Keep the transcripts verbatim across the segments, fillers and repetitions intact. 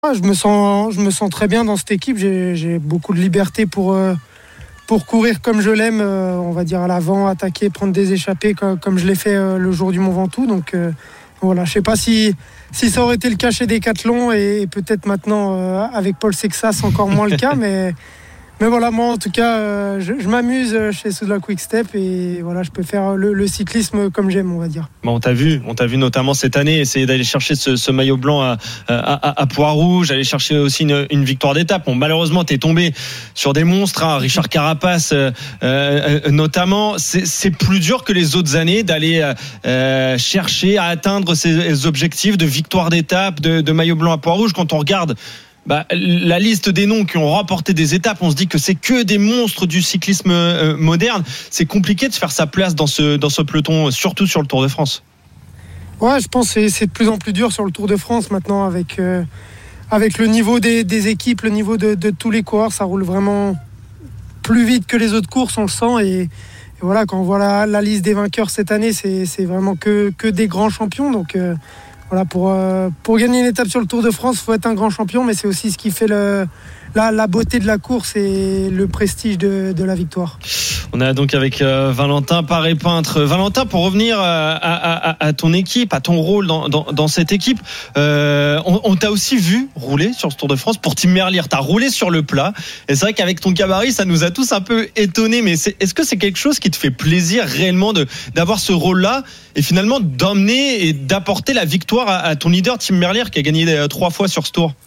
Ah, je me sens, je me sens très bien dans cette équipe. J'ai, j'ai beaucoup de liberté pour, euh, pour courir comme je l'aime, euh, on va dire à l'avant, attaquer, prendre des échappées comme, comme je l'ai fait euh, le jour du Mont Ventoux. Donc euh, voilà, je sais pas si, si ça aurait été le cas chez Decathlon et, et peut-être maintenant euh, avec Paul Sexas encore moins le cas, mais Mais voilà, moi en tout cas, euh, je, je m'amuse chez Soudal Quick-Step et voilà, je peux faire le, le cyclisme comme j'aime, on va dire. Bon, on t'a vu, on t'a vu notamment cette année essayer d'aller chercher ce, ce maillot blanc à, à, à Poix-Rouge, aller chercher aussi une, une victoire d'étape. Bon, malheureusement, t'es tombé sur des monstres, hein, Richard Carapace euh, euh, notamment. C'est, c'est plus dur que les autres années d'aller euh, chercher à atteindre ces objectifs de victoire d'étape, de, de maillot blanc à Poix-Rouge. Quand on regarde Bah, la liste des noms qui ont remporté des étapes, on se dit que c'est que des monstres du cyclisme euh, moderne. C'est compliqué de se faire sa place dans ce, dans ce peloton, surtout sur le Tour de France. Ouais, je pense que c'est, c'est de plus en plus dur sur le Tour de France maintenant avec, euh, avec le niveau des, des équipes, le niveau de, de tous les coureurs. Ça roule vraiment plus vite que les autres courses, on le sent. Et, et voilà, quand on voit la, la liste des vainqueurs cette année, c'est, c'est vraiment que, que des grands champions. Donc euh, Voilà, pour, euh, pour gagner une étape sur le Tour de France, il faut être un grand champion, mais c'est aussi ce qui fait le, la, la beauté de la course et le prestige de, de la victoire. On est donc avec euh, Valentin Paré-Peintre. Valentin, pour revenir à, à, à, à ton équipe, à ton rôle dans, dans, dans cette équipe, euh, on, on t'a aussi vu rouler sur ce Tour de France pour Tim Merlier. T'as roulé sur le plat. Et c'est vrai qu'avec ton gabarit, ça nous a tous un peu étonnés. Mais c'est, est-ce que c'est quelque chose qui te fait plaisir réellement de, d'avoir ce rôle-là et finalement d'emmener et d'apporter la victoire à, à ton leader Tim Merlier qui a gagné euh, trois fois sur ce Tour?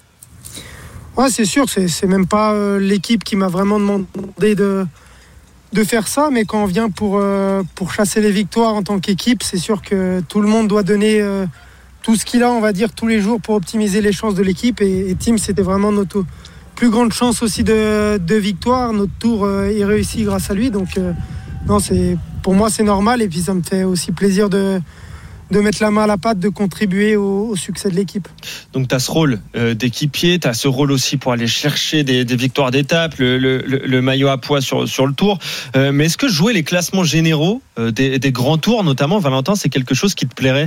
Ouais, c'est sûr. C'est, c'est même pas euh, l'équipe qui m'a vraiment demandé de de faire ça, mais quand on vient pour, euh, pour chasser les victoires en tant qu'équipe, c'est sûr que tout le monde doit donner euh, tout ce qu'il a, on va dire, tous les jours pour optimiser les chances de l'équipe. Et, et Tim, c'était vraiment notre plus grande chance aussi de, de victoire. Notre tour euh, est réussi grâce à lui. Donc, euh, non, c'est, pour moi, c'est normal. Et puis, ça me fait aussi plaisir de, de mettre la main à la pâte, de contribuer au, au succès de l'équipe. Donc tu as ce rôle euh, d'équipier, tu as ce rôle aussi pour aller chercher des, des victoires d'étape, le, le, le maillot à pois sur, sur le Tour. Euh, mais est-ce que jouer les classements généraux euh, des, des grands tours, notamment, Valentin, c'est quelque chose qui te plairait?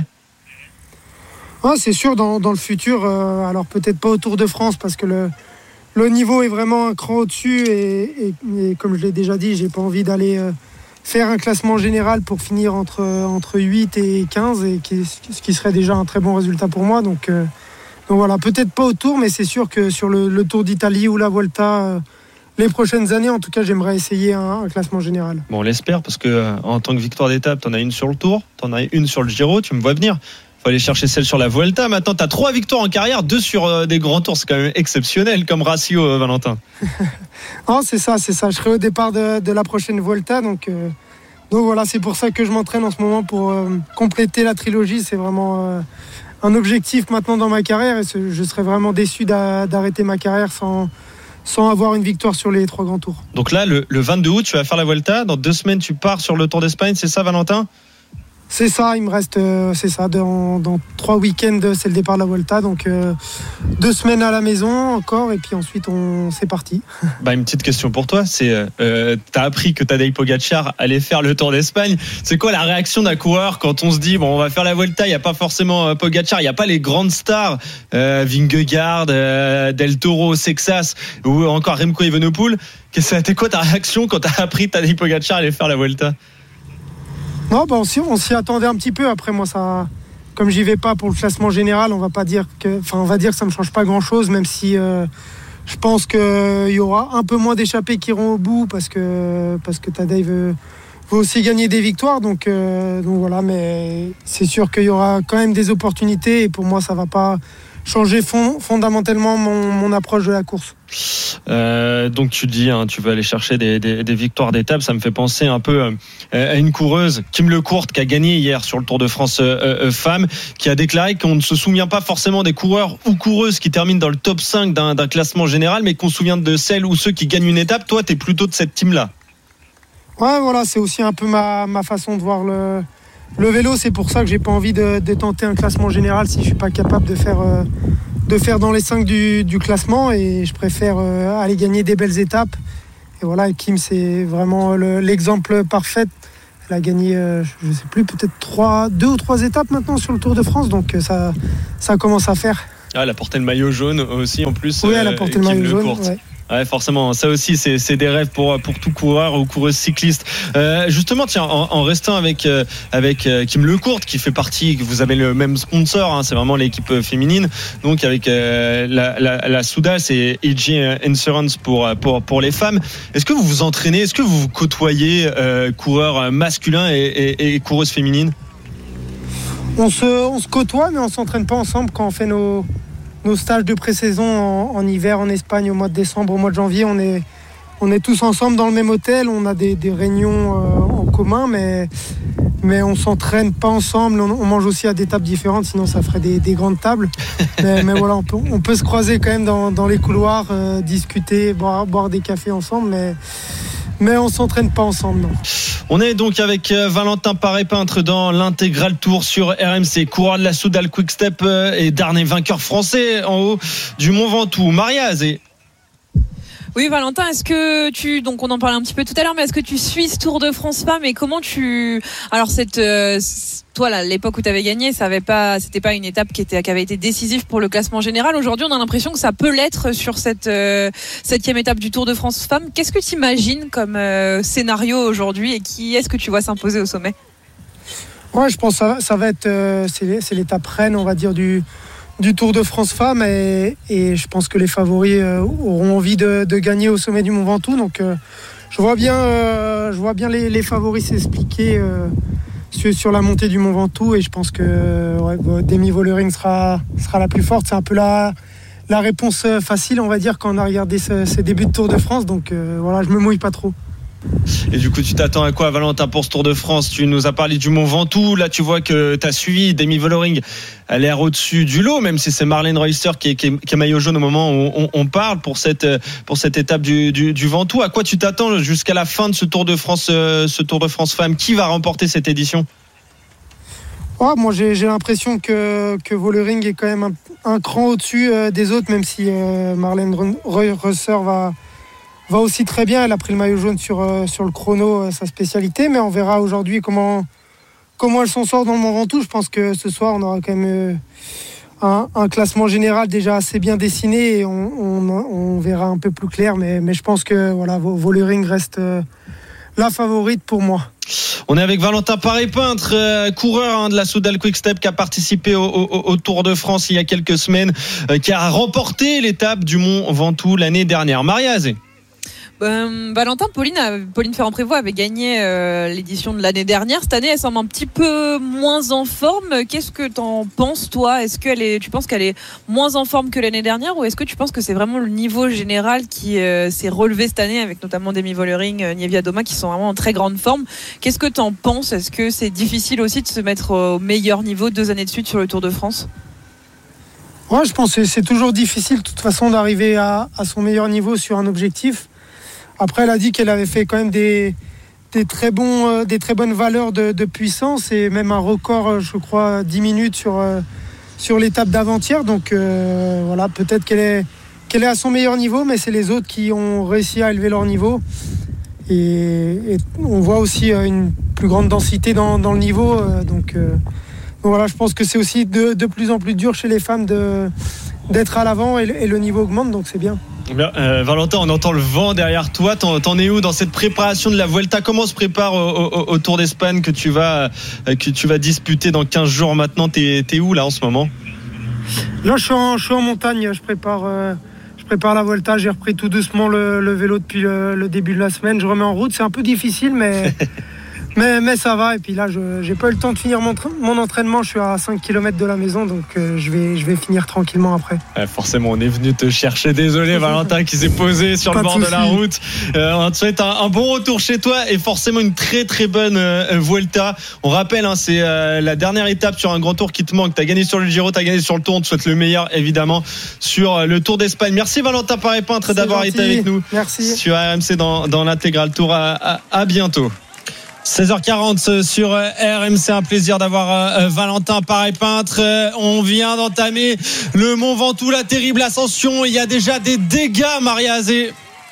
Ouais, c'est sûr, dans, dans le futur, euh, alors peut-être pas au Tour de France parce que le, le niveau est vraiment un cran au-dessus et, et, et comme je l'ai déjà dit, j'ai pas envie d'aller euh, faire un classement général pour finir entre, entre huit et quinze, et qui, ce qui serait déjà un très bon résultat pour moi. Donc, euh, donc voilà, peut-être pas au Tour, mais c'est sûr que sur le, le Tour d'Italie ou la Volta, euh, les prochaines années, en tout cas, j'aimerais essayer un, un classement général. Bon, on l'espère, parce que euh, en tant que victoire d'étape, t'en as une sur le Tour, t'en as une sur le Giro, tu me vois venir. Faut aller chercher celle sur la Vuelta. Maintenant, t'as trois victoires en carrière, deux sur euh, des grands tours. C'est quand même exceptionnel comme ratio, euh, Valentin. Non, c'est ça, c'est ça. Je serai au départ de, de la prochaine Vuelta, donc, euh, donc voilà, c'est pour ça que je m'entraîne en ce moment pour euh, compléter la trilogie. C'est vraiment euh, un objectif maintenant dans ma carrière, et ce, je serais vraiment déçu d'a, d'arrêter ma carrière sans, sans avoir une victoire sur les trois grands tours. Donc là, le, le vingt-deux août, tu vas faire la Vuelta. Dans deux semaines, tu pars sur le Tour d'Espagne. C'est ça, Valentin? C'est ça, il me reste, euh, c'est ça, dans, dans trois week-ends, c'est le départ de la Volta, donc euh, deux semaines à la maison encore, et puis ensuite on, c'est parti. Bah, une petite question pour toi, c'est, euh, t'as appris que Tadej Pogačar allait faire le Tour d'Espagne. C'est quoi la réaction d'un coureur quand on se dit, bon, on va faire la Volta, il n'y a pas forcément euh, Pogačar, il n'y a pas les grandes stars, euh, Vingegaard, euh, Del Toro, Sexas, ou encore Remco Evenepoel. C'était quoi ta réaction quand t'as appris que Tadej Pogačar allait faire la Volta? Non, bah on, s'y, on s'y attendait un petit peu. Après, moi, ça, comme j'y vais pas pour le classement général, on va pas dire que, enfin, on va dire que ça me change pas grand-chose, même si euh, je pense qu'il y aura un peu moins d'échappés qui iront au bout parce que parce que Tadej veut, veut aussi gagner des victoires. Donc, euh, donc voilà, mais c'est sûr qu'il y aura quand même des opportunités, et pour moi, ça va pas changer fond, fondamentalement mon, mon approche de la course. Euh, donc tu dis, hein, tu veux aller chercher des, des, des victoires d'étape. Ça me fait penser un peu euh, à une coureuse, Kim Lecourt, qui a gagné hier sur le Tour de France euh, euh, femme, qui a déclaré qu'on ne se souvient pas forcément des coureurs ou coureuses qui terminent dans le top cinq d'un, d'un classement général, mais qu'on se souvient de celles ou ceux qui gagnent une étape. Toi, t'es plutôt de cette team-là. Ouais, voilà, c'est aussi un peu ma, ma façon de voir le Le vélo. C'est pour ça que j'ai pas envie de, de tenter un classement général si je suis pas capable de faire, euh, de faire dans les cinq du, du classement, et je préfère euh, aller gagner des belles étapes. Et voilà, Kim, c'est vraiment le, l'exemple parfait. Elle a gagné, euh, je sais plus, peut-être trois, deux ou trois étapes maintenant sur le Tour de France, donc ça, ça commence à faire. Ah, elle a porté le maillot jaune aussi en plus. Oui, elle a porté euh, le maillot jaune. Ouais. Ouais, forcément, ça aussi, c'est, c'est des rêves pour pour tout coureur ou coureuse cycliste. Euh, justement, tiens, en, en restant avec euh, avec euh, Kim Lecourt, qui fait partie, vous avez le même sponsor, hein, c'est vraiment l'équipe féminine. Donc avec euh, la, la la Souda, c'est E G Insurance pour pour pour les femmes. Est-ce que vous vous entraînez? Est-ce que vous vous côtoyez euh, coureurs masculins et, et, et coureuses féminines? On se on se côtoie, mais on s'entraîne pas ensemble quand on fait nos nos stages de pré-saison en, en hiver en Espagne au mois de décembre, au mois de janvier. On est, on est tous ensemble dans le même hôtel, on a des, des réunions euh, en commun, mais, mais on ne s'entraîne pas ensemble. On, on mange aussi à des tables différentes, sinon ça ferait des, des grandes tables. Mais, mais voilà, on peut, on peut se croiser quand même dans, dans les couloirs, euh, discuter, boire, boire des cafés ensemble, mais... Mais on ne s'entraîne pas ensemble, non. On est donc avec Valentin Paré-Peintre dans l'intégral tour sur R M C, coureur de la Soudal Quick Step et dernier vainqueur français en haut du Mont Ventoux. Maria Azé. Oui, Valentin, est-ce que tu, donc on en parlait un petit peu tout à l'heure, mais est-ce que tu suis ce Tour de France Femmes et comment tu, alors cette, euh, toi là, l'époque où tu avais gagné, ça avait pas, c'était pas une étape qui était, qui avait été décisive pour le classement général. Aujourd'hui, on a l'impression que ça peut l'être sur cette euh, septième étape du Tour de France Femmes. Qu'est-ce que tu imagines comme euh, scénario aujourd'hui et qui est-ce que tu vois s'imposer au sommet? Ouais, je pense que ça, ça va être, euh, c'est, c'est l'étape reine, on va dire du. du Tour de France Femmes et, et je pense que les favoris euh, auront envie de, de gagner au sommet du Mont Ventoux, donc euh, je vois bien, euh, je vois bien les, les favoris s'expliquer euh, sur, sur la montée du Mont Ventoux et je pense que ouais, Demi Vollering sera, sera la plus forte. C'est un peu la, la réponse facile, on va dire, quand on a regardé ce, ces débuts de Tour de France, donc euh, voilà, je me mouille pas trop. Et du coup, tu t'attends à quoi, Valentin, pour ce Tour de France? Tu nous as parlé du Mont Ventoux. Là, tu vois que tu as suivi Demi Vollering a l'air au-dessus du lot, même si c'est Marlène Reusser qui est, qui est, qui est maillot jaune au moment où on, on parle pour cette, pour cette étape du, du, du Ventoux. À quoi tu t'attends jusqu'à la fin de ce Tour de France, ce Tour de France Femmes? Qui va remporter cette édition? Oh, moi, j'ai, j'ai l'impression que, que Vollering est quand même un, un cran au-dessus euh, des autres, même si euh, Marlène Reusser va... va aussi très bien, elle a pris le maillot jaune sur, euh, sur le chrono, euh, sa spécialité, mais on verra aujourd'hui comment, comment elle s'en sort dans le Mont Ventoux. Je pense que ce soir, on aura quand même euh, un, un classement général déjà assez bien dessiné et on, on, on verra un peu plus clair, mais, mais je pense que voilà, Vollering reste euh, la favorite pour moi. On est avec Valentin Paré-Peintre, euh, coureur hein, de la Soudal Quick Step qui a participé au, au, au Tour de France il y a quelques semaines, euh, qui a remporté l'étape du Mont Ventoux l'année dernière. Maria Azé. Euh, Valentin, Pauline, a, Pauline Ferrand-Prévot avait gagné euh, l'édition de l'année dernière. Cette année, elle semble un petit peu moins en forme. Qu'est-ce que t'en penses, toi? Est-ce qu'elle est, tu penses qu'elle est moins en forme que l'année dernière, ou est-ce que tu penses que c'est vraiment le niveau général qui euh, s'est relevé cette année, avec notamment Demi Vollering, euh, Nievia Doma, qui sont vraiment en très grande forme? Qu'est-ce que t'en penses? Est-ce que c'est difficile aussi de se mettre au meilleur niveau deux années de suite sur le Tour de France? Ouais, je pense que c'est toujours difficile de toute façon d'arriver à, à son meilleur niveau sur un objectif. Après, elle a dit qu'elle avait fait quand même des, des, très, bons, euh, des très bonnes valeurs de, de puissance et même un record, je crois, dix minutes sur, euh, sur l'étape d'avant-hier. Donc euh, voilà, peut-être qu'elle est, qu'elle est à son meilleur niveau, mais c'est les autres qui ont réussi à élever leur niveau. Et, et on voit aussi une plus grande densité dans, dans le niveau. Euh, donc, euh, donc voilà, je pense que c'est aussi de, de plus en plus dur chez les femmes de, d'être à l'avant et, et le niveau augmente, donc c'est bien. Bien, euh, Valentin, on entend le vent derrière toi. T'en, t'en es où dans cette préparation de la Vuelta? Comment se prépare au, au, au Tour d'Espagne que tu vas euh, que tu vas disputer dans quinze jours maintenant? T'es, t'es où là en ce moment? Là, je suis en, je suis en montagne. Je prépare, euh, je prépare la Vuelta. J'ai repris tout doucement le, le vélo depuis le, le début de la semaine. Je remets en route. C'est un peu difficile, mais mais, mais ça va. Et puis là, je j'ai pas eu le temps de finir mon, mon entraînement. Je suis à cinq kilomètres de la maison, donc euh, je vais je vais finir tranquillement après. Ouais, forcément, on est venu te chercher. Désolé, Valentin, qui s'est posé sur pas le bord de, de la route. Euh, on te souhaite un, un bon retour chez toi et forcément une très très bonne euh, Vuelta. On rappelle, hein, c'est euh, la dernière étape sur un grand tour qui te manque. T'as gagné sur le Giro, t'as gagné sur le Tour. On te souhaite le meilleur, évidemment, sur euh, le Tour d'Espagne. Merci Valentin Paré-Peintre d'avoir gentil. été avec nous. Merci. Sur R M C dans, dans l'intégral tour. À, à, à bientôt. seize heures quarante sur R M C, un plaisir d'avoir Valentin Paré-Peintre. On vient d'entamer le Mont Ventoux, la terrible ascension. Il y a déjà des dégâts, Maria Azé.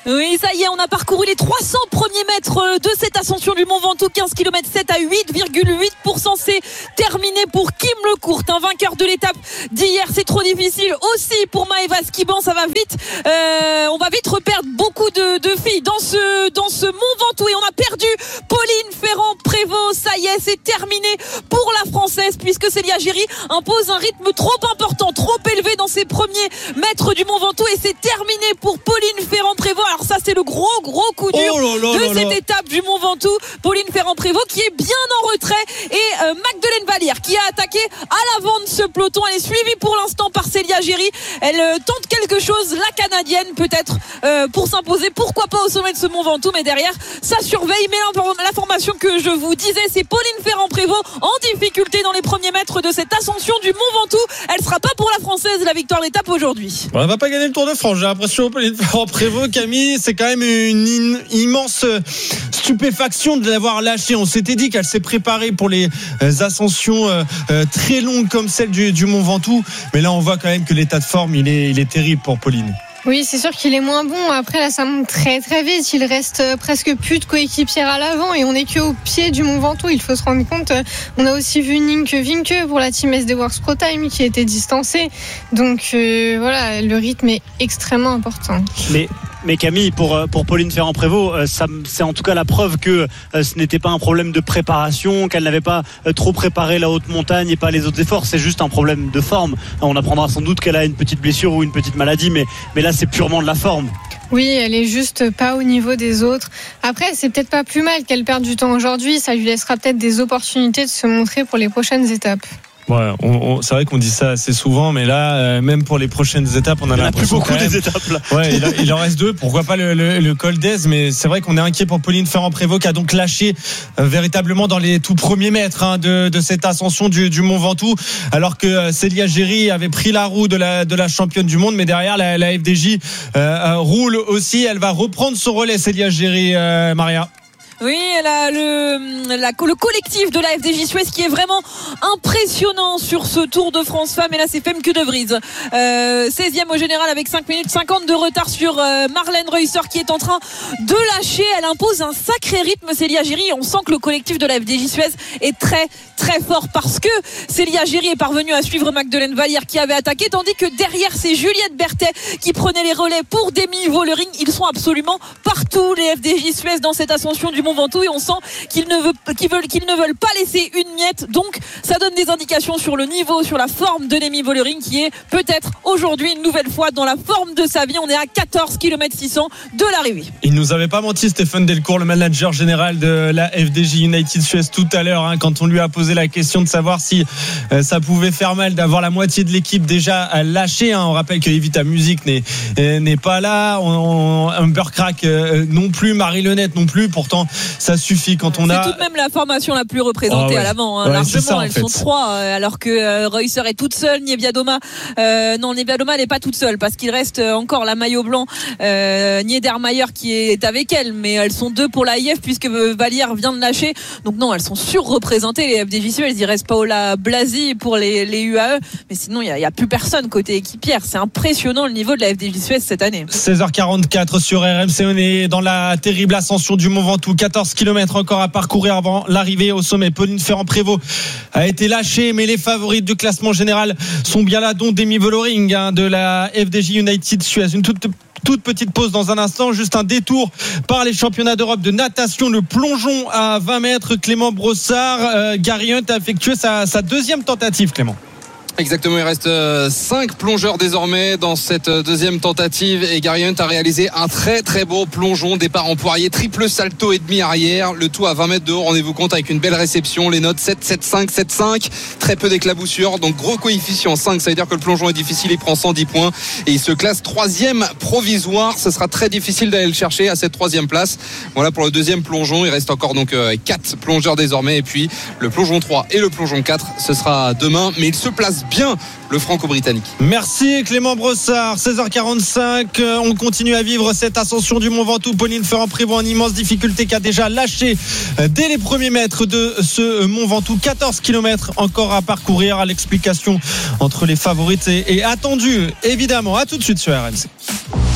Oui, ça y est, on a parcouru les trois cents premiers mètres de cette ascension du Mont Ventoux, quinze kilomètres sept à huit virgule huit pour cent. C'est terminé pour Kim Lecourt, un vainqueur de l'étape d'hier. C'est trop difficile aussi pour Maëva Skiban, ça va vite. Euh, on va vite reperdre beaucoup de, de filles dans ce, dans ce Mont Ventoux, et on a perdu Pauline Ferrand-Prévot. Ça y est, c'est terminé pour la Française, puisque Célia Géry impose un rythme trop important, trop élevé dans ses premiers mètres du Mont Ventoux, et c'est terminé pour Pauline Ferrand-Prévôt. Alors ça, c'est le gros gros coup dur oh là là de là cette là. étape du Mont Ventoux. Pauline Ferrand-Prévôt qui est bien en retrait, et euh, Magdeleine Vallière qui a attaqué à l'avant de ce peloton. Elle est suivie pour l'instant par Célia Géry. Elle euh, tente quelque chose, la Canadienne peut-être, euh, pour s'imposer, pourquoi pas au sommet de ce Mont Ventoux, mais derrière ça surveille. Mais l'information que je vous disais, c'est Pauline Ferrand-Prévôt en difficulté dans les premiers mètres de cette ascension du Mont Ventoux. Elle sera pas pour la Française la victoire d'étape aujourd'hui. On va pas gagner le Tour de France, j'ai l'impression. Pauline Ferrand-Prévôt, Camille, c'est quand même une in- immense stupéfaction de l'avoir lâchée. On s'était dit qu'elle s'est préparée pour les ascensions euh, euh, très longues comme celle du, du Mont Ventoux, mais là on voit quand même que l'état de forme il est, il est terrible pour Pauline. Oui, c'est sûr qu'il est moins bon. Après, là, ça monte très très vite. Il reste presque plus de coéquipières à l'avant, et on n'est qu'au pied du Mont Ventoux. Il faut se rendre compte. On a aussi vu Nienke Vinke pour la Team S D Works Pro Time qui a été distancée. Donc euh, voilà, le rythme est extrêmement important. Mais Mais Camille, pour, pour Pauline Ferrand-Prévôt, ça, c'est en tout cas la preuve que ce n'était pas un problème de préparation, qu'elle n'avait pas trop préparé la haute montagne et pas les autres efforts. C'est juste un problème de forme. On apprendra sans doute qu'elle a une petite blessure ou une petite maladie, mais, mais là c'est purement de la forme. Oui, elle est juste pas au niveau des autres. Après, c'est peut-être pas plus mal qu'elle perde du temps aujourd'hui. Ça lui laissera peut-être des opportunités de se montrer pour les prochaines étapes. Ouais, on, on, c'est vrai qu'on dit ça assez souvent, mais là, euh, même pour les prochaines étapes, on en a, a l'impression plus beaucoup même, des étapes là. Ouais, il, il en reste deux. Pourquoi pas le, le, le col d'Aise, mais c'est vrai qu'on est inquiet pour Pauline Ferrand-Prévôt qui a donc lâché euh, véritablement dans les tout premiers mètres hein, de, de cette ascension du, du Mont Ventoux, alors que euh, Célia Géry avait pris la roue de la, de la championne du monde, mais derrière la, la F D J euh, euh, roule aussi. Elle va reprendre son relais, Célia Géry, euh, Maria. Oui, elle a le, la, le collectif de la F D J Suez qui est vraiment impressionnant sur ce Tour de France Femmes. Et là, c'est Femke de Vries, euh, seizième au général avec cinq minutes cinquante de retard sur euh, Marlène Reusser qui est en train de lâcher. Elle impose un sacré rythme, Célia Géry. On sent que le collectif de la F D J Suez est très très fort parce que Célia Géry est parvenue à suivre Magdeleine Vallière qui avait attaqué, tandis que derrière, c'est Juliette Berthet qui prenait les relais pour Demi Vollering. Ils sont absolument partout, les F D J Suez, dans cette ascension du Mont Ventoux, et on sent qu'ils ne, veulent, qu'ils veulent, qu'ils ne veulent pas laisser une miette. Donc ça donne des indications sur le niveau, sur la forme de Demi Vollering qui est peut-être aujourd'hui une nouvelle fois dans la forme de sa vie. On est à quatorze kilomètres six cents de l'arrivée. Il nous avait pas menti, Stéphane Delcourt, le manager général de la F D J United Suez, tout à l'heure hein, quand on lui a posé la question de savoir si euh, ça pouvait faire mal d'avoir la moitié de l'équipe déjà lâchée hein. On rappelle que Evita Music n'est, euh, n'est pas là, on, on, Humber Crack euh, non plus, Marie Lenette non plus. Pourtant ça suffit quand on c'est a tout de même la formation la plus représentée oh ouais. à l'avant hein, ouais, largement ça, elles fait. sont trois euh, alors que euh, Reusser est toute seule, Niebia Doma euh, non Niebia Doma elle n'est pas toute seule parce qu'il reste encore la maillot blanc euh, Niedermayer qui est avec elle, mais elles sont deux pour l'A I F puisque Vallière vient de lâcher, donc non elles sont surreprésentées les F D J Suez. Il reste Paola Blasi pour les, les U A E, mais sinon il n'y a, a plus personne côté équipière. C'est impressionnant le niveau de la F D J Suez cette année. seize heures quarante-quatre sur R M C, on est dans la terrible ascension du Mont Ventoux, quatorze kilomètres encore à parcourir avant l'arrivée au sommet. Pauline Ferrand-Prévôt a été lâchée, mais les favorites du classement général sont bien là, dont Demi Vollering hein, de la F D J United Suez. Une toute Toute petite pause dans un instant, juste un détour par les championnats d'Europe de natation, le plongeon à vingt mètres. Clément Brossard, euh, Gary Hunt a effectué sa, sa deuxième tentative, Clément. Exactement, il reste cinq plongeurs désormais dans cette deuxième tentative et Gary Hunt a réalisé un très très beau plongeon, départ en poirier, triple salto et demi arrière, le tout à vingt mètres de haut, rendez-vous compte, avec une belle réception, les notes sept, sept, cinq, sept, cinq, très peu d'éclaboussures, donc gros coefficient cinq, ça veut dire que le plongeon est difficile, il prend cent dix points et il se classe troisième provisoire. Ce sera très difficile d'aller le chercher à cette troisième place. Voilà pour le deuxième plongeon, il reste encore donc quatre plongeurs désormais et puis le plongeon trois et le plongeon quatre, ce sera demain, mais il se place bien le franco-britannique. Merci Clément Brossard. seize heures quarante-cinq, on continue à vivre cette ascension du Mont Ventoux. Pauline Ferrand-Prévôt en immense difficulté qui a déjà lâché dès les premiers mètres de ce Mont Ventoux. quatorze kilomètres encore à parcourir. À l'explication entre les favorites et, et attendues évidemment. À tout de suite sur R M C.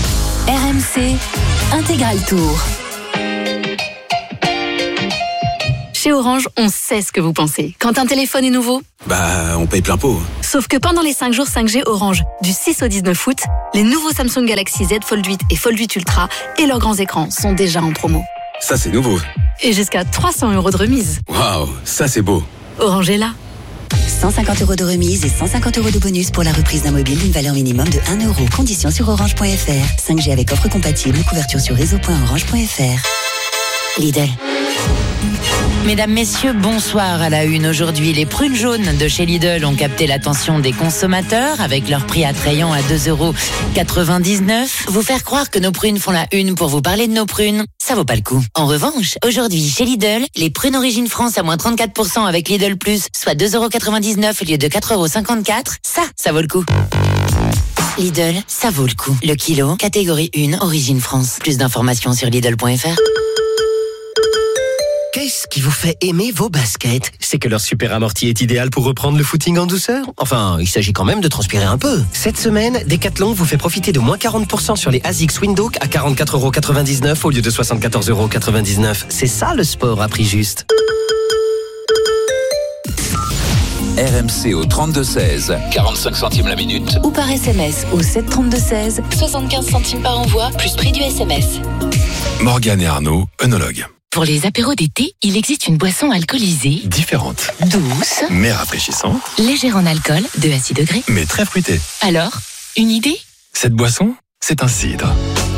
R M C Intégral Tour. Chez Orange, on sait ce que vous pensez. Quand un téléphone est nouveau, bah, on paye plein pot. Sauf que pendant les cinq jours cinq G Orange, du six au dix-neuf août, les nouveaux Samsung Galaxy Z Fold huit et Fold huit Ultra et leurs grands écrans sont déjà en promo. Ça, c'est nouveau. Et jusqu'à trois cents euros de remise. Waouh, ça c'est beau. Orange est là. cent cinquante euros de remise et cent cinquante euros de bonus pour la reprise d'un mobile d'une valeur minimum de un euro. Conditions sur orange point f r. cinq G avec offre compatible, couverture sur réseau point orange point f r. Lidl. Mesdames, messieurs, bonsoir à la une. Aujourd'hui, les prunes jaunes de chez Lidl ont capté l'attention des consommateurs avec leur prix attrayant à deux euros quatre-vingt-dix-neuf. Vous faire croire que nos prunes font la une pour vous parler de nos prunes, ça vaut pas le coup. En revanche, aujourd'hui, chez Lidl, les prunes Origine France à moins trente-quatre pour cent avec Lidl Plus, soit deux euros quatre-vingt-dix-neuf au lieu de quatre euros cinquante-quatre, ça, ça vaut le coup. Lidl, ça vaut le coup. Le kilo, catégorie un, Origine France. Plus d'informations sur Lidl point f r. Qu'est-ce qui vous fait aimer vos baskets ? C'est que leur super amorti est idéal pour reprendre le footing en douceur. Enfin, il s'agit quand même de transpirer un peu. Cette semaine, Decathlon vous fait profiter de moins quarante pour cent sur les ASICS Windhoek à quarante-quatre euros quatre-vingt-dix-neuf au lieu de soixante-quatorze euros quatre-vingt-dix-neuf. C'est ça le sport à prix juste. R M C au trente-deux seize, quarante-cinq centimes la minute. Ou par S M S au sept trente-deux seize, soixante-quinze centimes par envoi, plus prix du S M S. Morgane et Arnaud, œnologues. Pour les apéros d'été, il existe une boisson alcoolisée, différente, douce, mais rafraîchissante, légère en alcool, deux à six degrés, mais très fruitée. Alors, une idée ? Cette boisson, c'est un cidre.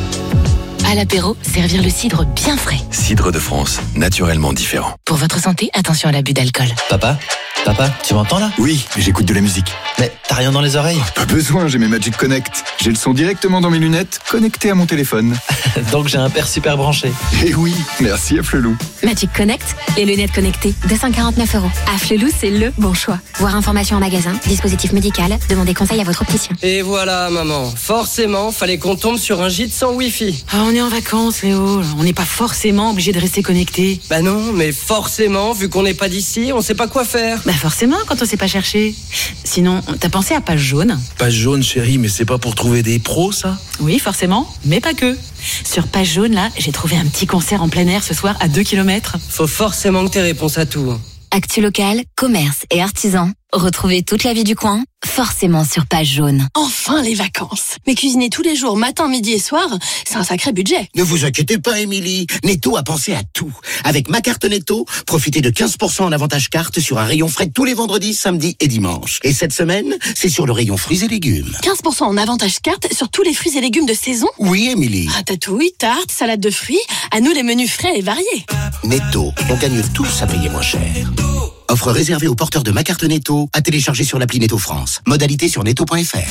À l'apéro, servir le cidre bien frais. Cidre de France, naturellement différent. Pour votre santé, attention à l'abus d'alcool. Papa ? Papa, tu m'entends là ? Oui, mais j'écoute de la musique. Mais t'as rien dans les oreilles ? Pas besoin, j'ai mes Magic Connect. J'ai le son directement dans mes lunettes, connecté à mon téléphone. Donc j'ai un père super branché. Eh oui, merci à Flelou. Magic Connect, les lunettes connectées, deux cent quarante-neuf euros. À Flelou, c'est le bon choix. Voir information en magasin, dispositif médical, demandez conseil à votre opticien. Et voilà, maman. Forcément, fallait qu'on tombe sur un gîte sans Wi-Fi. Ah, on est en vacances, Léo. On n'est pas forcément obligé de rester connecté. Bah non, mais forcément, vu qu'on n'est pas d'ici, on sait pas quoi faire. Bah forcément, quand on sait pas chercher. Sinon, t'as pensé à Page Jaune ? Page Jaune, chérie, mais c'est pas pour trouver des pros, ça ? Oui, forcément, mais pas que. Sur Page Jaune, là, j'ai trouvé un petit concert en plein air ce soir à deux kilomètres. Faut forcément que t'aies réponse à tout. Actu local, commerce et artisans. Retrouvez toute la vie du coin, forcément sur Page Jaune. Enfin les vacances. Mais cuisiner tous les jours, matin, midi et soir, c'est un sacré budget. Ne vous inquiétez pas, Émilie. Netto a pensé à tout. Avec ma carte Netto, profitez de quinze pour cent en avantage carte sur un rayon frais tous les vendredis, samedis et dimanches. Et cette semaine, c'est sur le rayon fruits et légumes. quinze pour cent en avantage carte sur tous les fruits et légumes de saison ? Oui, Émilie. Ratatouille, tarte, salade de fruits, à nous les menus frais et variés. Netto, on gagne tous à payer moins cher. Offre réservée aux porteurs de ma carte Netto, à télécharger sur l'appli Netto France. Modalité sur netto point f r.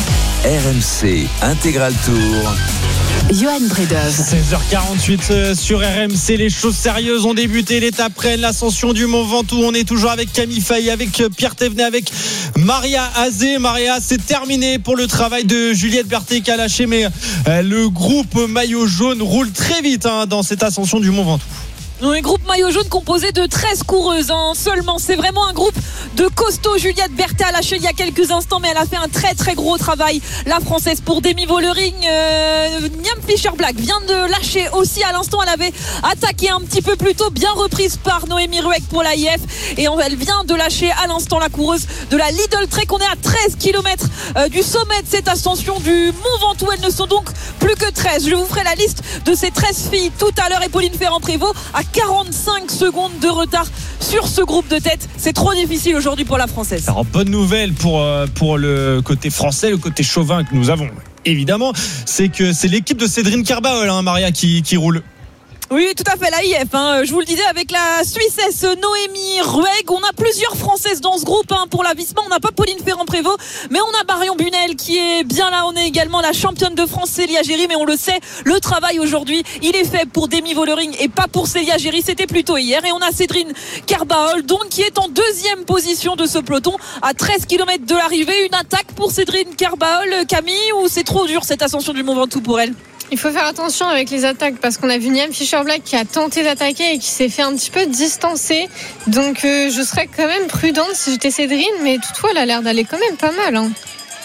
R M C Intégral Tour. Johan Bredov. seize heures quarante-huit sur R M C, les choses sérieuses ont débuté. L'étape reine, l'ascension du Mont Ventoux. On est toujours avec Camille Faye, avec Pierre Thévenet, avec Maria Azé. Maria, c'est terminé pour le travail de Juliette Berthet qui a lâché, mais le groupe maillot jaune roule très vite hein, dans cette ascension du Mont Ventoux. Un groupe maillot jaune composé de treize coureuses hein, seulement. C'est vraiment un groupe de costauds. Juliette Berthet a lâché il y a quelques instants, mais elle a fait un très très gros travail. La Française pour Demi Vollering. Euh, Niam Fischer-Black vient de lâcher aussi à l'instant. Elle avait attaqué un petit peu plus tôt, bien reprise par Noémie Rueck pour l'A I F. Et elle vient de lâcher à l'instant la coureuse de la Lidl Trek. On est à treize kilomètres euh, du sommet de cette ascension du Mont Ventoux. Elles ne sont donc plus que treize. Je vous ferai la liste de ces treize filles tout à l'heure. Et Pauline Ferrand-Prévot à quarante-cinq secondes de retard sur ce groupe de tête. C'est trop difficile aujourd'hui pour la Française. Alors bonne nouvelle pour, pour le côté français, le côté chauvin que nous avons évidemment, c'est que c'est l'équipe de Cédrine Kerbaol hein, Maria qui, qui roule. Oui, tout à fait, l'A I F. Hein. Je vous le disais, avec la Suissesse Noémie Rueck, on a plusieurs Françaises dans ce groupe hein, pour la Visma. On n'a pas Pauline Ferrand-Prévot, mais on a Marion Bunel qui est bien là. On a également la championne de France Célia Géry, mais on le sait, le travail aujourd'hui, il est fait pour Demi Vollering et pas pour Célia Géry. C'était plutôt hier. Et on a Cédrine Kerbaol, donc qui est en deuxième position de ce peloton à treize kilomètres de l'arrivée. Une attaque pour Cédrine Kerbaol, Camille, ou c'est trop dur cette ascension du Mont Ventoux pour elle? Il faut faire attention avec les attaques parce qu'on a vu Niam Fischer-Black qui a tenté d'attaquer et qui s'est fait un petit peu distancer. Donc euh, je serais quand même prudente si j'étais Cédrine, mais toutefois elle a l'air d'aller quand même pas mal. Hein.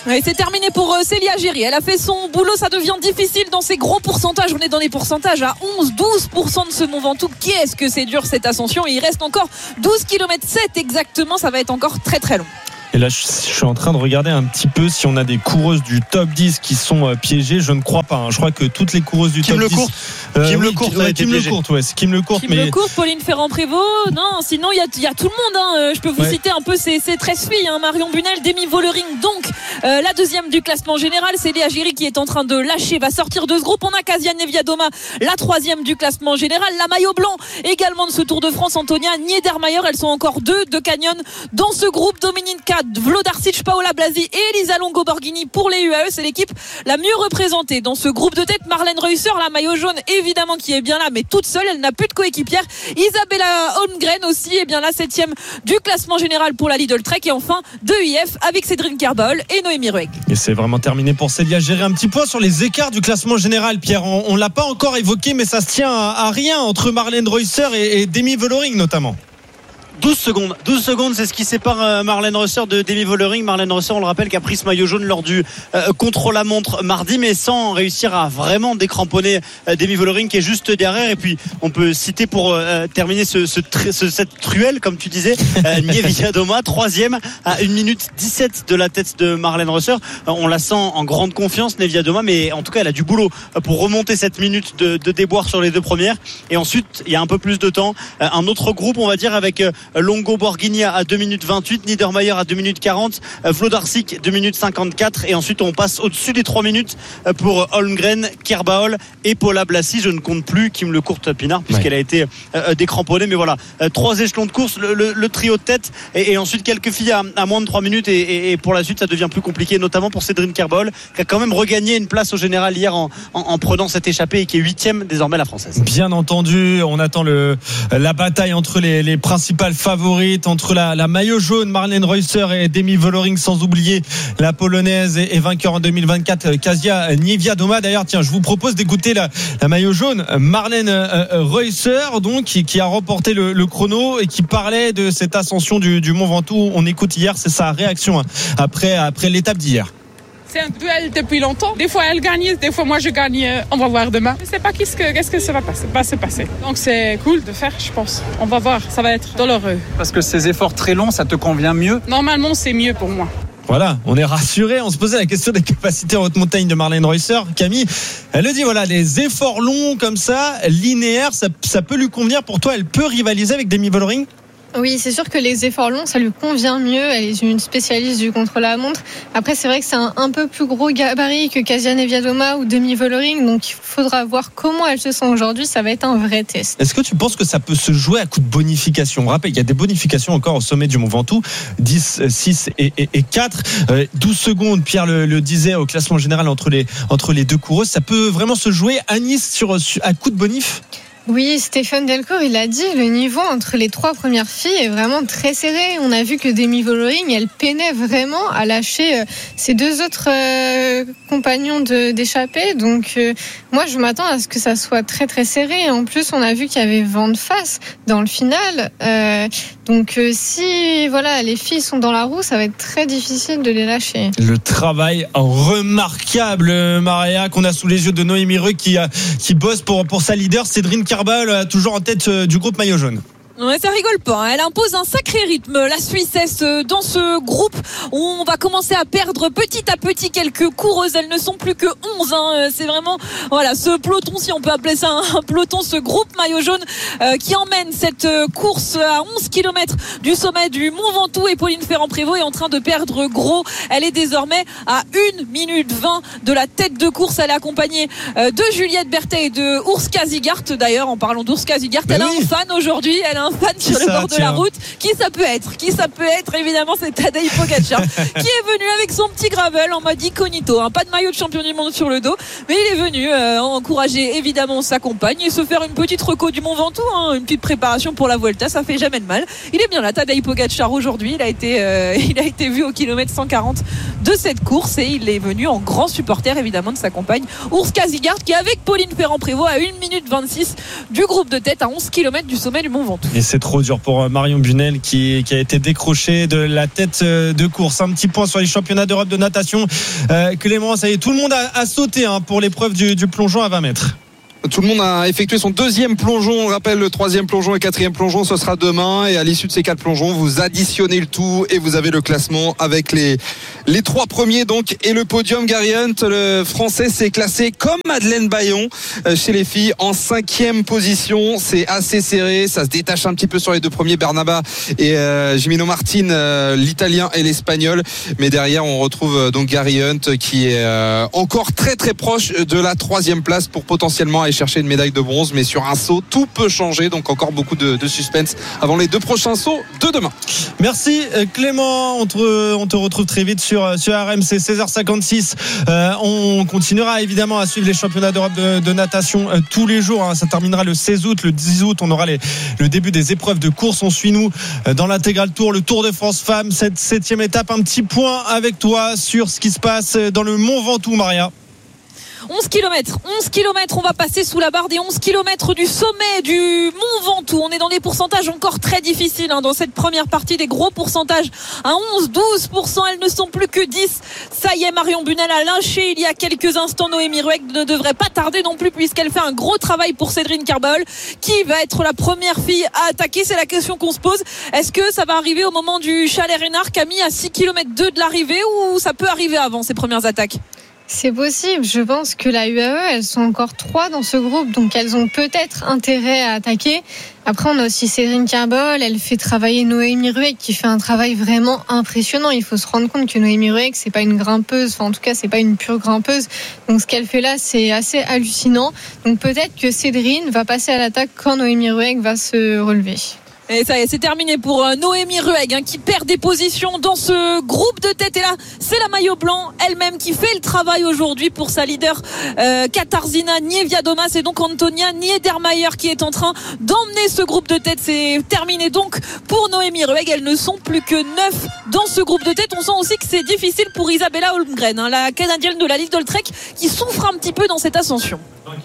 Et c'est terminé pour euh, Célia Géry. Elle a fait son boulot, ça devient difficile dans ces gros pourcentages. On est dans les pourcentages à onze à douze pour cent de ce Mont Ventoux. Qu'est-ce que c'est dur cette ascension. Et il reste encore douze kilomètres sept exactement. Ça va être encore très très long. Et là, je suis en train de regarder un petit peu si on a des coureuses du top dix qui sont piégées. Je ne crois pas. Hein. Je crois que toutes les coureuses du Kim top Le dix. Court. Euh, Kim oui, Le Court, ouais, Kim Le Court, ouais, c'est Kim Le Court. Kim mais... Le Court, Pauline Ferrand-Prévôt. Non, sinon, il y, y a tout le monde. Hein. Je peux vous ouais. citer un peu ces, ces treize filles. Hein. Marion Bunel, Demi Vollering. Donc, euh, la deuxième du classement général, c'est Léa Géry qui est en train de lâcher, va sortir de ce groupe. On a Kasia Neviadoma, la troisième du classement général. La maillot blanc également de ce Tour de France, Antonia Niedermayer. Elles sont encore deux de Canyon dans ce groupe. Dominika Vlodarčić, Paola Blasi et Elisa Longo Borghini pour les U A E. C'est l'équipe la mieux représentée dans ce groupe de tête. Marlène Reusser, la maillot jaune évidemment qui est bien là, mais toute seule, elle n'a plus de coéquipière. Isabella Holmgren aussi est bien la septième du classement général pour la Lidl Trek. Et enfin de I F avec Cédrine Kerbaol et Noémie Rueg. Et c'est vraiment terminé pour Célia Géry. Un petit point sur les écarts du classement général, Pierre. On ne l'a pas encore évoqué, mais ça se tient à, à rien entre Marlène Reusser et, et Demi Vollering notamment. douze secondes, douze secondes, c'est ce qui sépare Marlène Reusser de Demi Vollering. Marlène Reusser, on le rappelle, qui a pris ce maillot jaune lors du euh, contre-la-montre mardi, mais sans réussir à vraiment décramponner euh, Demi Vollering qui est juste derrière. Et puis on peut citer pour euh, terminer ce, ce, ce, cette truelle, comme tu disais, euh, Neviadoma, troisième à une minute dix-sept de la tête de Marlène Reusser. Euh, on la sent en grande confiance, Neviadoma, mais en tout cas elle a du boulot pour remonter cette minute de, de déboire sur les deux premières. Et ensuite il y a un peu plus de temps, euh, un autre groupe, on va dire, avec euh, Longo Borghini à deux minutes vingt-huit, Niedermayer à deux minutes quarante, Vlodarčić deux minutes cinquante-quatre, et ensuite on passe au-dessus des trois minutes pour Holmgren, Kerbaol et Paola Blasi. Je ne compte plus Kim Le Court Pinard puisqu'elle a été euh, décramponnée, mais voilà, euh, trois échelons de course, le, le, le trio de tête et, et ensuite quelques filles à, à moins de trois minutes et, et, et pour la suite ça devient plus compliqué, notamment pour Cédrine Kerbaol qui a quand même regagné une place au général hier en, en, en prenant cette échappée et qui est huitième désormais, la française. Bien entendu, on attend le, la bataille entre les, les principales favoris, entre la, la maillot jaune Marlène Reusser et Demi Vollering, sans oublier la polonaise et, et vainqueur en deux mille vingt-quatre Kasia Neviadoma. D'ailleurs, tiens, je vous propose d'écouter la, la maillot jaune Marlène euh, Reusser, donc qui, qui a remporté le, le chrono et qui parlait de cette ascension du, du Mont Ventoux. On écoute hier, c'est sa réaction après, après l'étape d'hier. C'est un duel depuis longtemps. Des fois elle gagne, des fois moi je gagne. On va voir demain. Je ne sais pas qu'est-ce que, qu'est-ce que ça va passer, va se passer. Donc c'est cool de faire, je pense. On va voir, ça va être douloureux. Parce que ces efforts très longs, ça te convient mieux ? Normalement c'est mieux pour moi. Voilà, on est rassuré. On se posait la question des capacités en haute montagne de Marlène Reusser. Camille, elle le dit, voilà, les efforts longs comme ça, linéaires, ça, ça peut lui convenir. Pour toi, elle peut rivaliser avec Demi Vollering ? Oui, c'est sûr que les efforts longs, ça lui convient mieux. Elle est une spécialiste du contre-la-montre. Après, c'est vrai que c'est un, un peu plus gros gabarit que Kasia Neviadoma ou Demi Vollering. Donc, il faudra voir comment elle se sent aujourd'hui. Ça va être un vrai test. Est-ce que tu penses que ça peut se jouer à coup de bonification ? On rappelle qu'il y a des bonifications encore au sommet du Mont Ventoux. dix, six et, et, et quatre. Euh, douze secondes, Pierre le, le disait, au classement général entre les, entre les deux coureuses. Ça peut vraiment se jouer à Nice sur, sur, à coup de bonif ? Oui, Stéphane Delcourt, il a dit, le niveau entre les trois premières filles est vraiment très serré. On a vu que Demi Vollering, elle peinait vraiment à lâcher ses deux autres euh, compagnons de, d'échappée. Donc, euh, moi, je m'attends à ce que ça soit très, très serré. En plus, on a vu qu'il y avait vent de face dans le final. Euh, donc, euh, si voilà, les filles sont dans la roue, ça va être très difficile de les lâcher. Le travail remarquable, Maria, qu'on a sous les yeux de Noémie Rueg qui, qui bosse pour, pour sa leader, Cédrine Kerbaol, toujours en tête du groupe maillot jaune. Ouais, ça rigole pas. Elle impose un sacré rythme, la Suissesse, dans ce groupe où on va commencer à perdre petit à petit quelques coureuses. Elles ne sont plus que onze. Hein. C'est vraiment, voilà, ce peloton, si on peut appeler ça un peloton, ce groupe maillot jaune euh, qui emmène cette course à onze kilomètres du sommet du Mont Ventoux. Et Pauline Ferrand-Prévôt est en train de perdre gros. Elle est désormais à une minute vingt de la tête de course. Elle est accompagnée euh, de Juliette Berthet et de Urska Zigart. D'ailleurs, en parlant d'Urska Zigart, ben elle oui. a un fan aujourd'hui. Elle a un fan qui sur le bord de la route. Qui ça peut être Qui ça peut être Évidemment, c'est Tadej Pogačar qui est venu avec son petit gravel en mode incognito. Hein. Pas de maillot de champion du monde sur le dos, mais il est venu euh, encourager évidemment sa compagne et se faire une petite reco du Mont Ventoux, hein. Une petite préparation pour la Vuelta, ça fait jamais de mal. Il est bien là, Tadej Pogačar aujourd'hui. Il a été, euh, il a été vu au kilomètre cent quarante de cette course et il est venu en grand supporter évidemment de sa compagne Urska Zigart qui est avec Pauline Ferrand-Prévôt à une minute vingt-six du groupe de tête à onze kilomètres du sommet du Mont Ventoux. Et c'est trop dur pour Marion Bunel qui, qui a été décroché de la tête de course. Un petit point sur les championnats d'Europe de natation. Euh, Clément, ça y est, tout le monde a, a sauté hein, pour l'épreuve du, du plongeon à vingt mètres. Tout le monde a effectué son deuxième plongeon. On rappelle, le troisième plongeon et le quatrième plongeon, ce sera demain. Et à l'issue de ces quatre plongeons, vous additionnez le tout et vous avez le classement avec les, les trois premiers donc et le podium. Gary Hunt, le français, s'est classé comme Madeleine Bayon chez les filles en cinquième position. C'est assez serré. Ça se détache un petit peu sur les deux premiers, Bernaba et euh, Gimino Martin, euh, l'italien et l'espagnol. Mais derrière, on retrouve donc Gary Hunt qui est euh, encore très très proche de la troisième place pour potentiellement aller chercher une médaille de bronze, mais sur un saut tout peut changer, donc encore beaucoup de, de suspense avant les deux prochains sauts de demain. Merci Clément, on te, on te retrouve très vite sur, sur R M C. seize heures cinquante-six, euh, on continuera évidemment à suivre les championnats d'Europe de, de natation euh, tous les jours, hein. Ça terminera le seize août, le dix août on aura les, le début des épreuves de course. On suit nous euh, dans l'intégral tour, le Tour de France Femmes, cette septième étape. Un petit point avec toi sur ce qui se passe dans le Mont Ventoux, Maria. onze kilomètres, onze kilomètres, on va passer sous la barre des onze kilomètres du sommet du Mont Ventoux. On est dans des pourcentages encore très difficiles hein, dans cette première partie, des gros pourcentages à onze, douze pour cent, elles ne sont plus que dix. Ça y est, Marion Bunel a lynché il y a quelques instants. Noémie Rueck ne devrait pas tarder non plus puisqu'elle fait un gros travail pour Cédrine Carbaol. Qui va être la première fille à attaquer? C'est la question qu'on se pose. Est-ce que ça va arriver au moment du Chalet Reynard, Camille, à six kilomètres deux de l'arrivée, ou ça peut arriver avant ces premières attaques? C'est possible. Je pense que la U A E, elles sont encore trois dans ce groupe, donc elles ont peut-être intérêt à attaquer. Après, on a aussi Cédrine Carbaol. Elle fait travailler Noémie Rueck, qui fait un travail vraiment impressionnant. Il faut se rendre compte que Noémie Rueck, c'est pas une grimpeuse. Enfin, en tout cas, c'est pas une pure grimpeuse. Donc, ce qu'elle fait là, c'est assez hallucinant. Donc, peut-être que Cédrine va passer à l'attaque quand Noémie Rueck va se relever. Et ça y est, c'est terminé pour Noémie Rueck hein, qui perd des positions dans ce groupe de tête. Et là, c'est la maillot blanc elle-même qui fait le travail aujourd'hui pour sa leader euh, Katarzyna Niewiadoma. C'est donc Antonia Niedermayer qui est en train d'emmener ce groupe de tête. C'est terminé donc pour Noémie Rueck. Elles ne sont plus que neuf dans ce groupe de tête. On sent aussi que c'est difficile pour Isabella Holmgren, hein, la Canadienne de la Lidl Trek, qui souffre un petit peu dans cette ascension.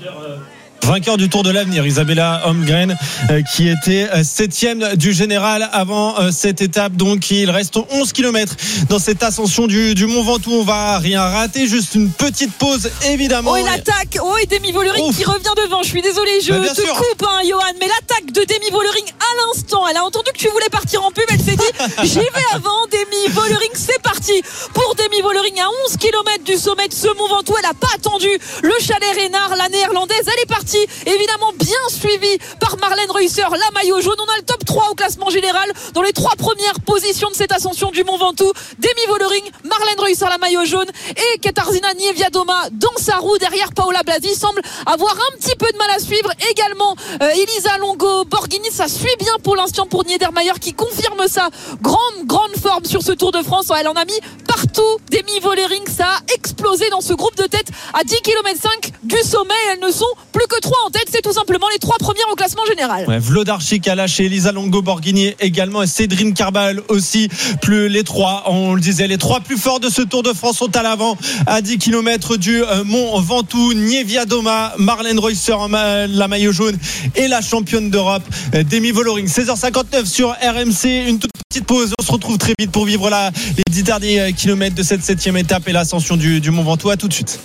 Vainqueur du Tour de l'Avenir, Isabella Holmgren, euh, qui était euh, septième du général avant euh, cette étape. Donc il reste onze kilomètres dans cette ascension du, du Mont Ventoux. On va rien rater, juste une petite pause évidemment. Oh, et l'attaque, oh, et Demi Vollering qui revient devant. Je suis désolée, je bah, te sûr. coupe hein, Johan, mais l'attaque de Demi Vollering à l'instant, elle a entendu que tu voulais partir en pub, elle s'est dit j'y vais avant. Demi Vollering, c'est parti pour Demi Vollering à onze kilomètres du sommet de ce Mont Ventoux. Elle n'a pas attendu le Chalet Reynard, la néerlandaise, elle est partie. Évidemment bien suivi par Marlène Reusser, la maillot jaune. On a le top trois au classement général dans les trois premières positions de cette ascension du Mont Ventoux. Demi Vollering, Marlène Reusser, la maillot jaune, et Katarzyna Niewiadoma dans sa roue derrière Paola Blasi semble avoir un petit peu de mal à suivre. Également euh, Elisa Longo Borghini, ça suit bien pour l'instant pour Niedermayer qui confirme sa grande grande forme sur ce Tour de France. Elle en a mis partout. Demi Vollering, ça a explosé dans ce groupe de tête à dix virgule cinq kilomètres du sommet. Elles ne sont plus que trois en tête, c'est tout simplement les trois premières au classement général. Ouais, Vlodarchik a lâché, Elisa Longo Borghini également et Cédrine Carbaol aussi. Plus les trois, on le disait, les trois plus forts de ce Tour de France sont à l'avant à dix kilomètres du euh, Mont Ventoux. Niewiadoma, Marlène Reusser, la maillot jaune, et la championne d'Europe euh, Demi Vollering. seize heures cinquante-neuf sur R M C, une toute petite pause. On se retrouve très vite pour vivre la, les dix derniers kilomètres de cette septième étape et l'ascension du, du Mont Ventoux. À tout de suite.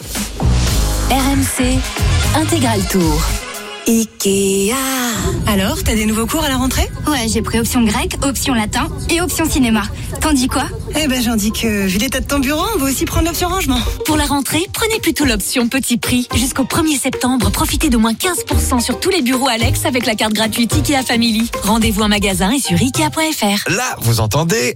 R M C Intégral Tour. Ikea. Alors, t'as des nouveaux cours à la rentrée? Ouais, j'ai pris option grec, option latin et option cinéma. T'en dis quoi? Eh ben, j'en dis que, vu l'état de ton bureau, on va aussi prendre l'option rangement. Pour la rentrée, prenez plutôt l'option petit prix. Jusqu'au premier septembre, profitez d'au moins quinze pour cent sur tous les bureaux Alex avec la carte gratuite Ikea Family. Rendez-vous en magasin et sur ikea point f r. Là, vous entendez?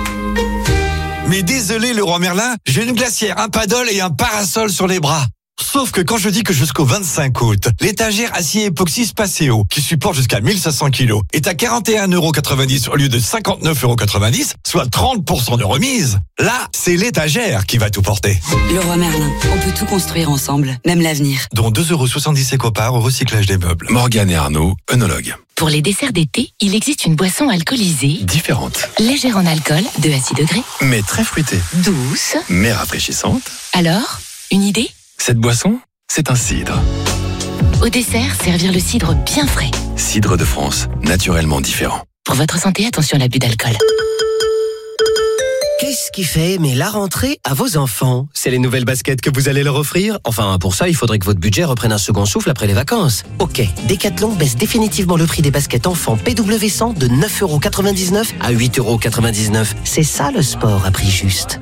Mais désolé, Leroy Merlin, j'ai une glacière, un paddle et un parasol sur les bras. Sauf que quand je dis que jusqu'au vingt-cinq août, l'étagère acier époxy Spaceo, qui supporte jusqu'à mille cinq cents kilos, est à quarante et un euros quatre-vingt-dix au lieu de cinquante-neuf euros quatre-vingt-dix, soit trente pour cent de remise. Là, c'est l'étagère qui va tout porter. Leroy Merlin, on peut tout construire ensemble, même l'avenir. Dont deux euros soixante-dix éco-parts au recyclage des meubles. Morgane et Arnaud, œnologues. Pour les desserts d'été, il existe une boisson alcoolisée Différente. légère en alcool, deux à six degrés, Mais très fruitée. douce. Mais rafraîchissante. Alors, une idée? Cette boisson, c'est un cidre. Au dessert, servir le cidre bien frais. Cidre de France, naturellement différent. Pour votre santé, attention à l'abus d'alcool. Qu'est-ce qui fait aimer la rentrée à vos enfants? C'est les nouvelles baskets que vous allez leur offrir? Enfin, pour ça, il faudrait que votre budget reprenne un second souffle après les vacances. Ok, Decathlon baisse définitivement le prix des baskets enfants P W cent de neuf euros quatre-vingt-dix-neuf à huit euros quatre-vingt-dix-neuf. C'est ça le sport à prix juste.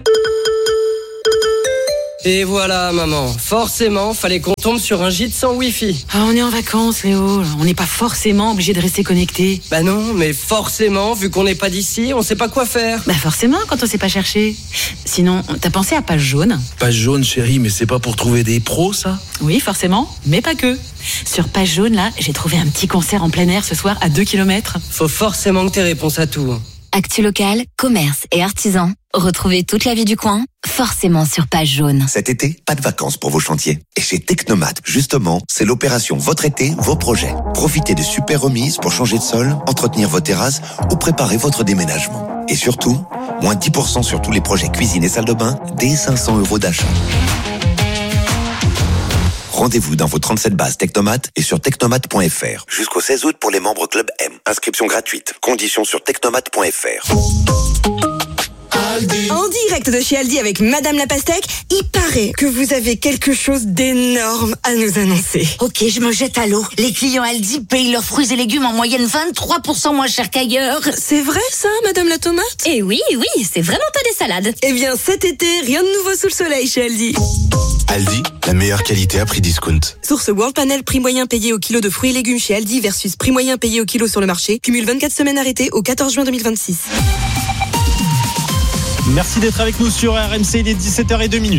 Et voilà, maman. Forcément, fallait qu'on tombe sur un gîte sans Wi-Fi. Ah, on est en vacances, Léo. On n'est pas forcément obligé de rester connecté. Bah non, mais forcément, vu qu'on n'est pas d'ici, on sait pas quoi faire. Bah forcément, quand on sait pas chercher. Sinon, t'as pensé à Page Jaune? Page Jaune, chérie, mais c'est pas pour trouver des pros, ça? Oui, forcément, mais pas que. Sur Page Jaune, là, j'ai trouvé un petit concert en plein air ce soir à deux kilomètres. Faut forcément que t'aies réponse à tout. Actu locale, commerce et artisans. Retrouvez toute la vie du coin, forcément sur Page Jaune. Cet été, pas de vacances pour vos chantiers. Et chez Technomat, justement, c'est l'opération Votre été, vos projets. Profitez de super remises pour changer de sol, entretenir vos terrasses ou préparer votre déménagement. Et surtout, moins dix pour cent sur tous les projets cuisine et salle de bain, dès cinq cents euros d'achat. Rendez-vous dans vos trente-sept bases Technomat et sur technomat point f r. Jusqu'au seize août pour les membres Club M. Inscription gratuite. Conditions sur technomat point f r. En direct de chez Aldi avec Madame la Pastèque, il paraît que vous avez quelque chose d'énorme à nous annoncer. Ok, je me jette à l'eau. Les clients Aldi payent leurs fruits et légumes en moyenne vingt-trois pour cent moins cher qu'ailleurs. C'est vrai ça, Madame la Tomate? Eh oui, oui, c'est vraiment pas des salades. Eh bien, cet été, rien de nouveau sous le soleil chez Aldi. Aldi, la meilleure qualité à prix discount. Source World Panel, prix moyen payé au kilo de fruits et légumes chez Aldi versus prix moyen payé au kilo sur le marché. Cumule vingt-quatre semaines arrêtées au quatorze juin deux mille vingt-six. Merci d'être avec nous sur R M C, il est dix-sept heures zéro deux.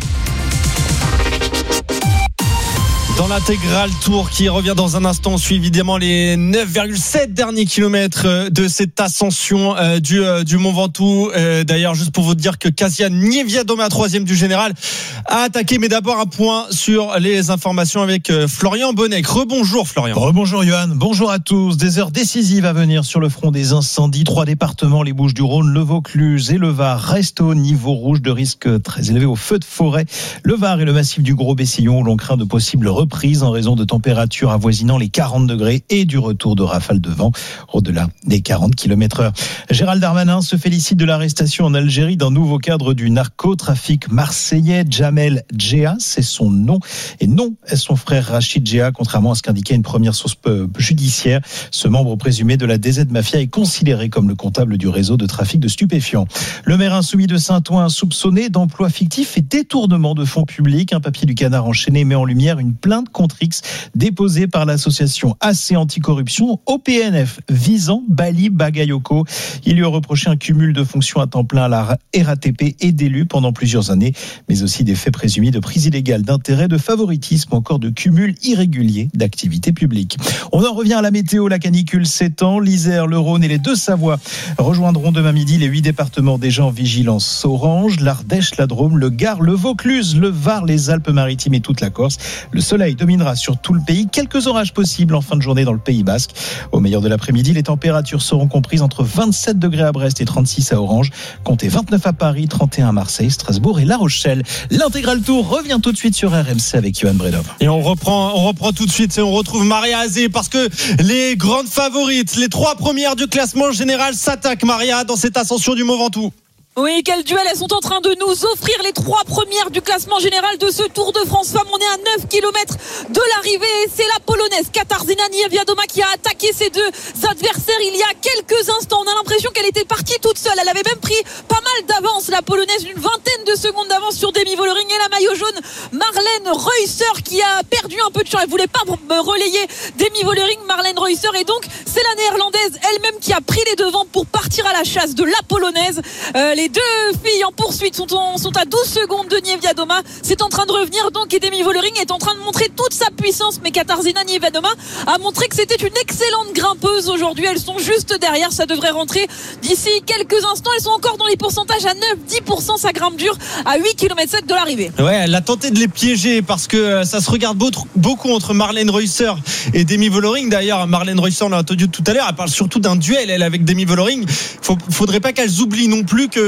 Dans l'intégral tour qui revient dans un instant, on suit évidemment les neuf virgule sept derniers kilomètres de cette ascension du, du Mont Ventoux. D'ailleurs, juste pour vous dire que Kasia Niewiadoma, troisième du général, a attaqué. Mais d'abord, un point sur les informations avec Florian Bonnec. Rebonjour Florian. Rebonjour Johan, bonjour à tous. Des heures décisives à venir sur le front des incendies. Trois départements, les Bouches-du-Rhône, le Vaucluse et le Var, restent au niveau rouge de risque très élevé au feu de forêt. Le Var et le massif du Gros-Bessillon où l'on craint de possibles prise en raison de températures avoisinant les quarante degrés et du retour de rafales de vent au-delà des quarante kilomètres heure. Gérald Darmanin se félicite de l'arrestation en Algérie d'un nouveau cadre du narcotrafic marseillais. Jamel Djea, c'est son nom, et non est son frère Rachid Djea, contrairement à ce qu'indiquait une première source judiciaire. Ce membre présumé de la D Z Mafia est considéré comme le comptable du réseau de trafic de stupéfiants. Le maire insoumis de Saint-Ouen soupçonné d'emploi fictif et détournement de fonds publics. Un papier du Canard enchaîné met en lumière une plainte contre X déposée par l'association A C Anticorruption au P N F visant Bali Bagayoko. Il lui a reproché un cumul de fonctions à temps plein à la R A T P et d'élus pendant plusieurs années, mais aussi des faits présumés de prise illégale d'intérêt, de favoritisme ou encore de cumul irrégulier d'activités publiques. On en revient à la météo. La canicule s'étend. L'Isère, le Rhône et les Deux-Savoies rejoindront demain midi les huit départements déjà en vigilance orange: l'Ardèche, la Drôme, le Gard, le Vaucluse, le Var, les Alpes-Maritimes et toute la Corse. Le soleil dominera sur tout le pays. Quelques orages possibles en fin de journée dans le Pays Basque. Au meilleur de l'après-midi, les températures seront comprises entre vingt-sept degrés à Brest et trente-six à Orange. Comptez vingt-neuf à Paris, trente et un à Marseille, Strasbourg et La Rochelle. L'intégral tour revient tout de suite sur R M C avec Johan Bredov. Et on reprend, on reprend tout de suite et on retrouve Maria Azé parce que les grandes favorites, les trois premières du classement général s'attaquent, Maria, dans cette ascension du Mont Ventoux. Oui, quel duel, elles sont en train de nous offrir les trois premières du classement général de ce Tour de France Femmes. On est à neuf kilomètres de l'arrivée. C'est la Polonaise Katarzyna Niewiadoma qui a attaqué ses deux adversaires il y a quelques instants. On a l'impression qu'elle était partie toute seule. Elle avait même pris pas mal d'avance, la Polonaise, une vingtaine de secondes d'avance sur Demi Vollering. Et la maillot jaune, Marlène Reusser, qui a perdu un peu de champ. Elle voulait pas relayer Demi Vollering, Marlène Reusser. Et donc, c'est la Néerlandaise elle-même qui a pris les devants pour partir à la chasse de la Polonaise. Euh, les Les deux filles en poursuite sont, en, sont à douze secondes de Niewiadoma. C'est en train de revenir donc, et Demi Vollering est en train de montrer toute sa puissance. Mais Katarzyna Niewiadoma a montré que c'était une excellente grimpeuse aujourd'hui. Elles sont juste derrière. Ça devrait rentrer d'ici quelques instants. Elles sont encore dans les pourcentages à neuf à dix pour cent. Ça grimpe dur à huit kilomètres sept de l'arrivée. Ouais, elle a tenté de les piéger parce que ça se regarde beaucoup entre Marlène Reusser et Demi Vollering. D'ailleurs, Marlène Reusser, on l'a entendu tout à l'heure, elle parle surtout d'un duel, elle, avec Demi Vollering. Il ne faudrait pas qu'elles oublient non plus que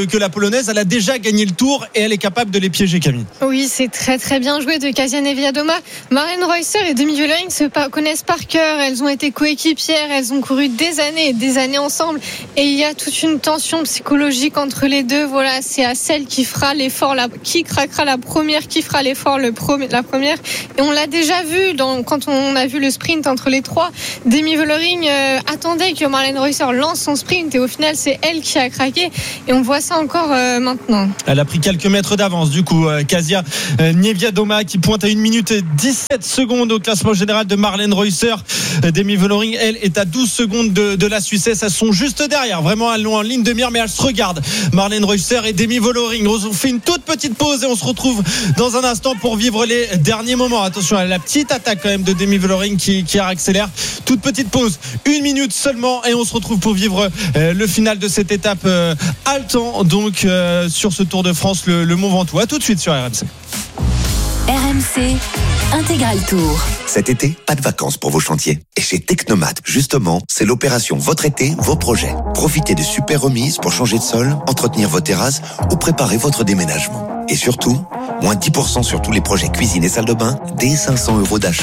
que la Polonaise, elle a déjà gagné le tour et elle est capable de les piéger, Camille. Oui, c'est très très bien joué de Kasia Niewiadoma. Marlène Reusser et Demi Vollering se connaissent par cœur. Elles ont été coéquipières, elles ont couru des années et des années ensemble. Et il y a toute une tension psychologique entre les deux. Voilà, c'est à celle qui fera l'effort, la, qui craquera la première, qui fera l'effort le pro, la première. Et on l'a déjà vu dans, quand on a vu le sprint entre les trois. Demi Vollering euh, attendait que Marlène Reusser lance son sprint et au final c'est elle qui a craqué. Et on voit ça encore euh, maintenant. Elle a pris quelques mètres d'avance du coup. Euh, Kasia euh, Niewiadoma qui pointe à une minute dix-sept secondes au classement général de Marlène Reusser. Euh, Demi Vollering, elle, est à douze secondes de, de la Suissesse. Elles sont juste derrière. Vraiment, elles l'ont en ligne de mire, mais elles se regardent. Marlène Reusser et Demi Vollering. On fait une toute petite pause et on se retrouve dans un instant pour vivre les derniers moments. Attention à la petite attaque quand même de Demi Vollering qui, qui accélère. Toute petite pause, une minute seulement et on se retrouve pour vivre euh, le final de cette étape euh, haletant donc euh, sur ce Tour de France, le, le Mont Ventoux. À tout de suite sur R M C. R M C Intégral Tour. Cet été, pas de vacances pour vos chantiers. Et chez Technomat, justement, c'est l'opération Votre été, vos projets. Profitez de super remises pour changer de sol, entretenir vos terrasses ou préparer votre déménagement. Et surtout, moins dix pour cent sur tous les projets cuisine et salle de bain, dès cinq cents euros d'achat.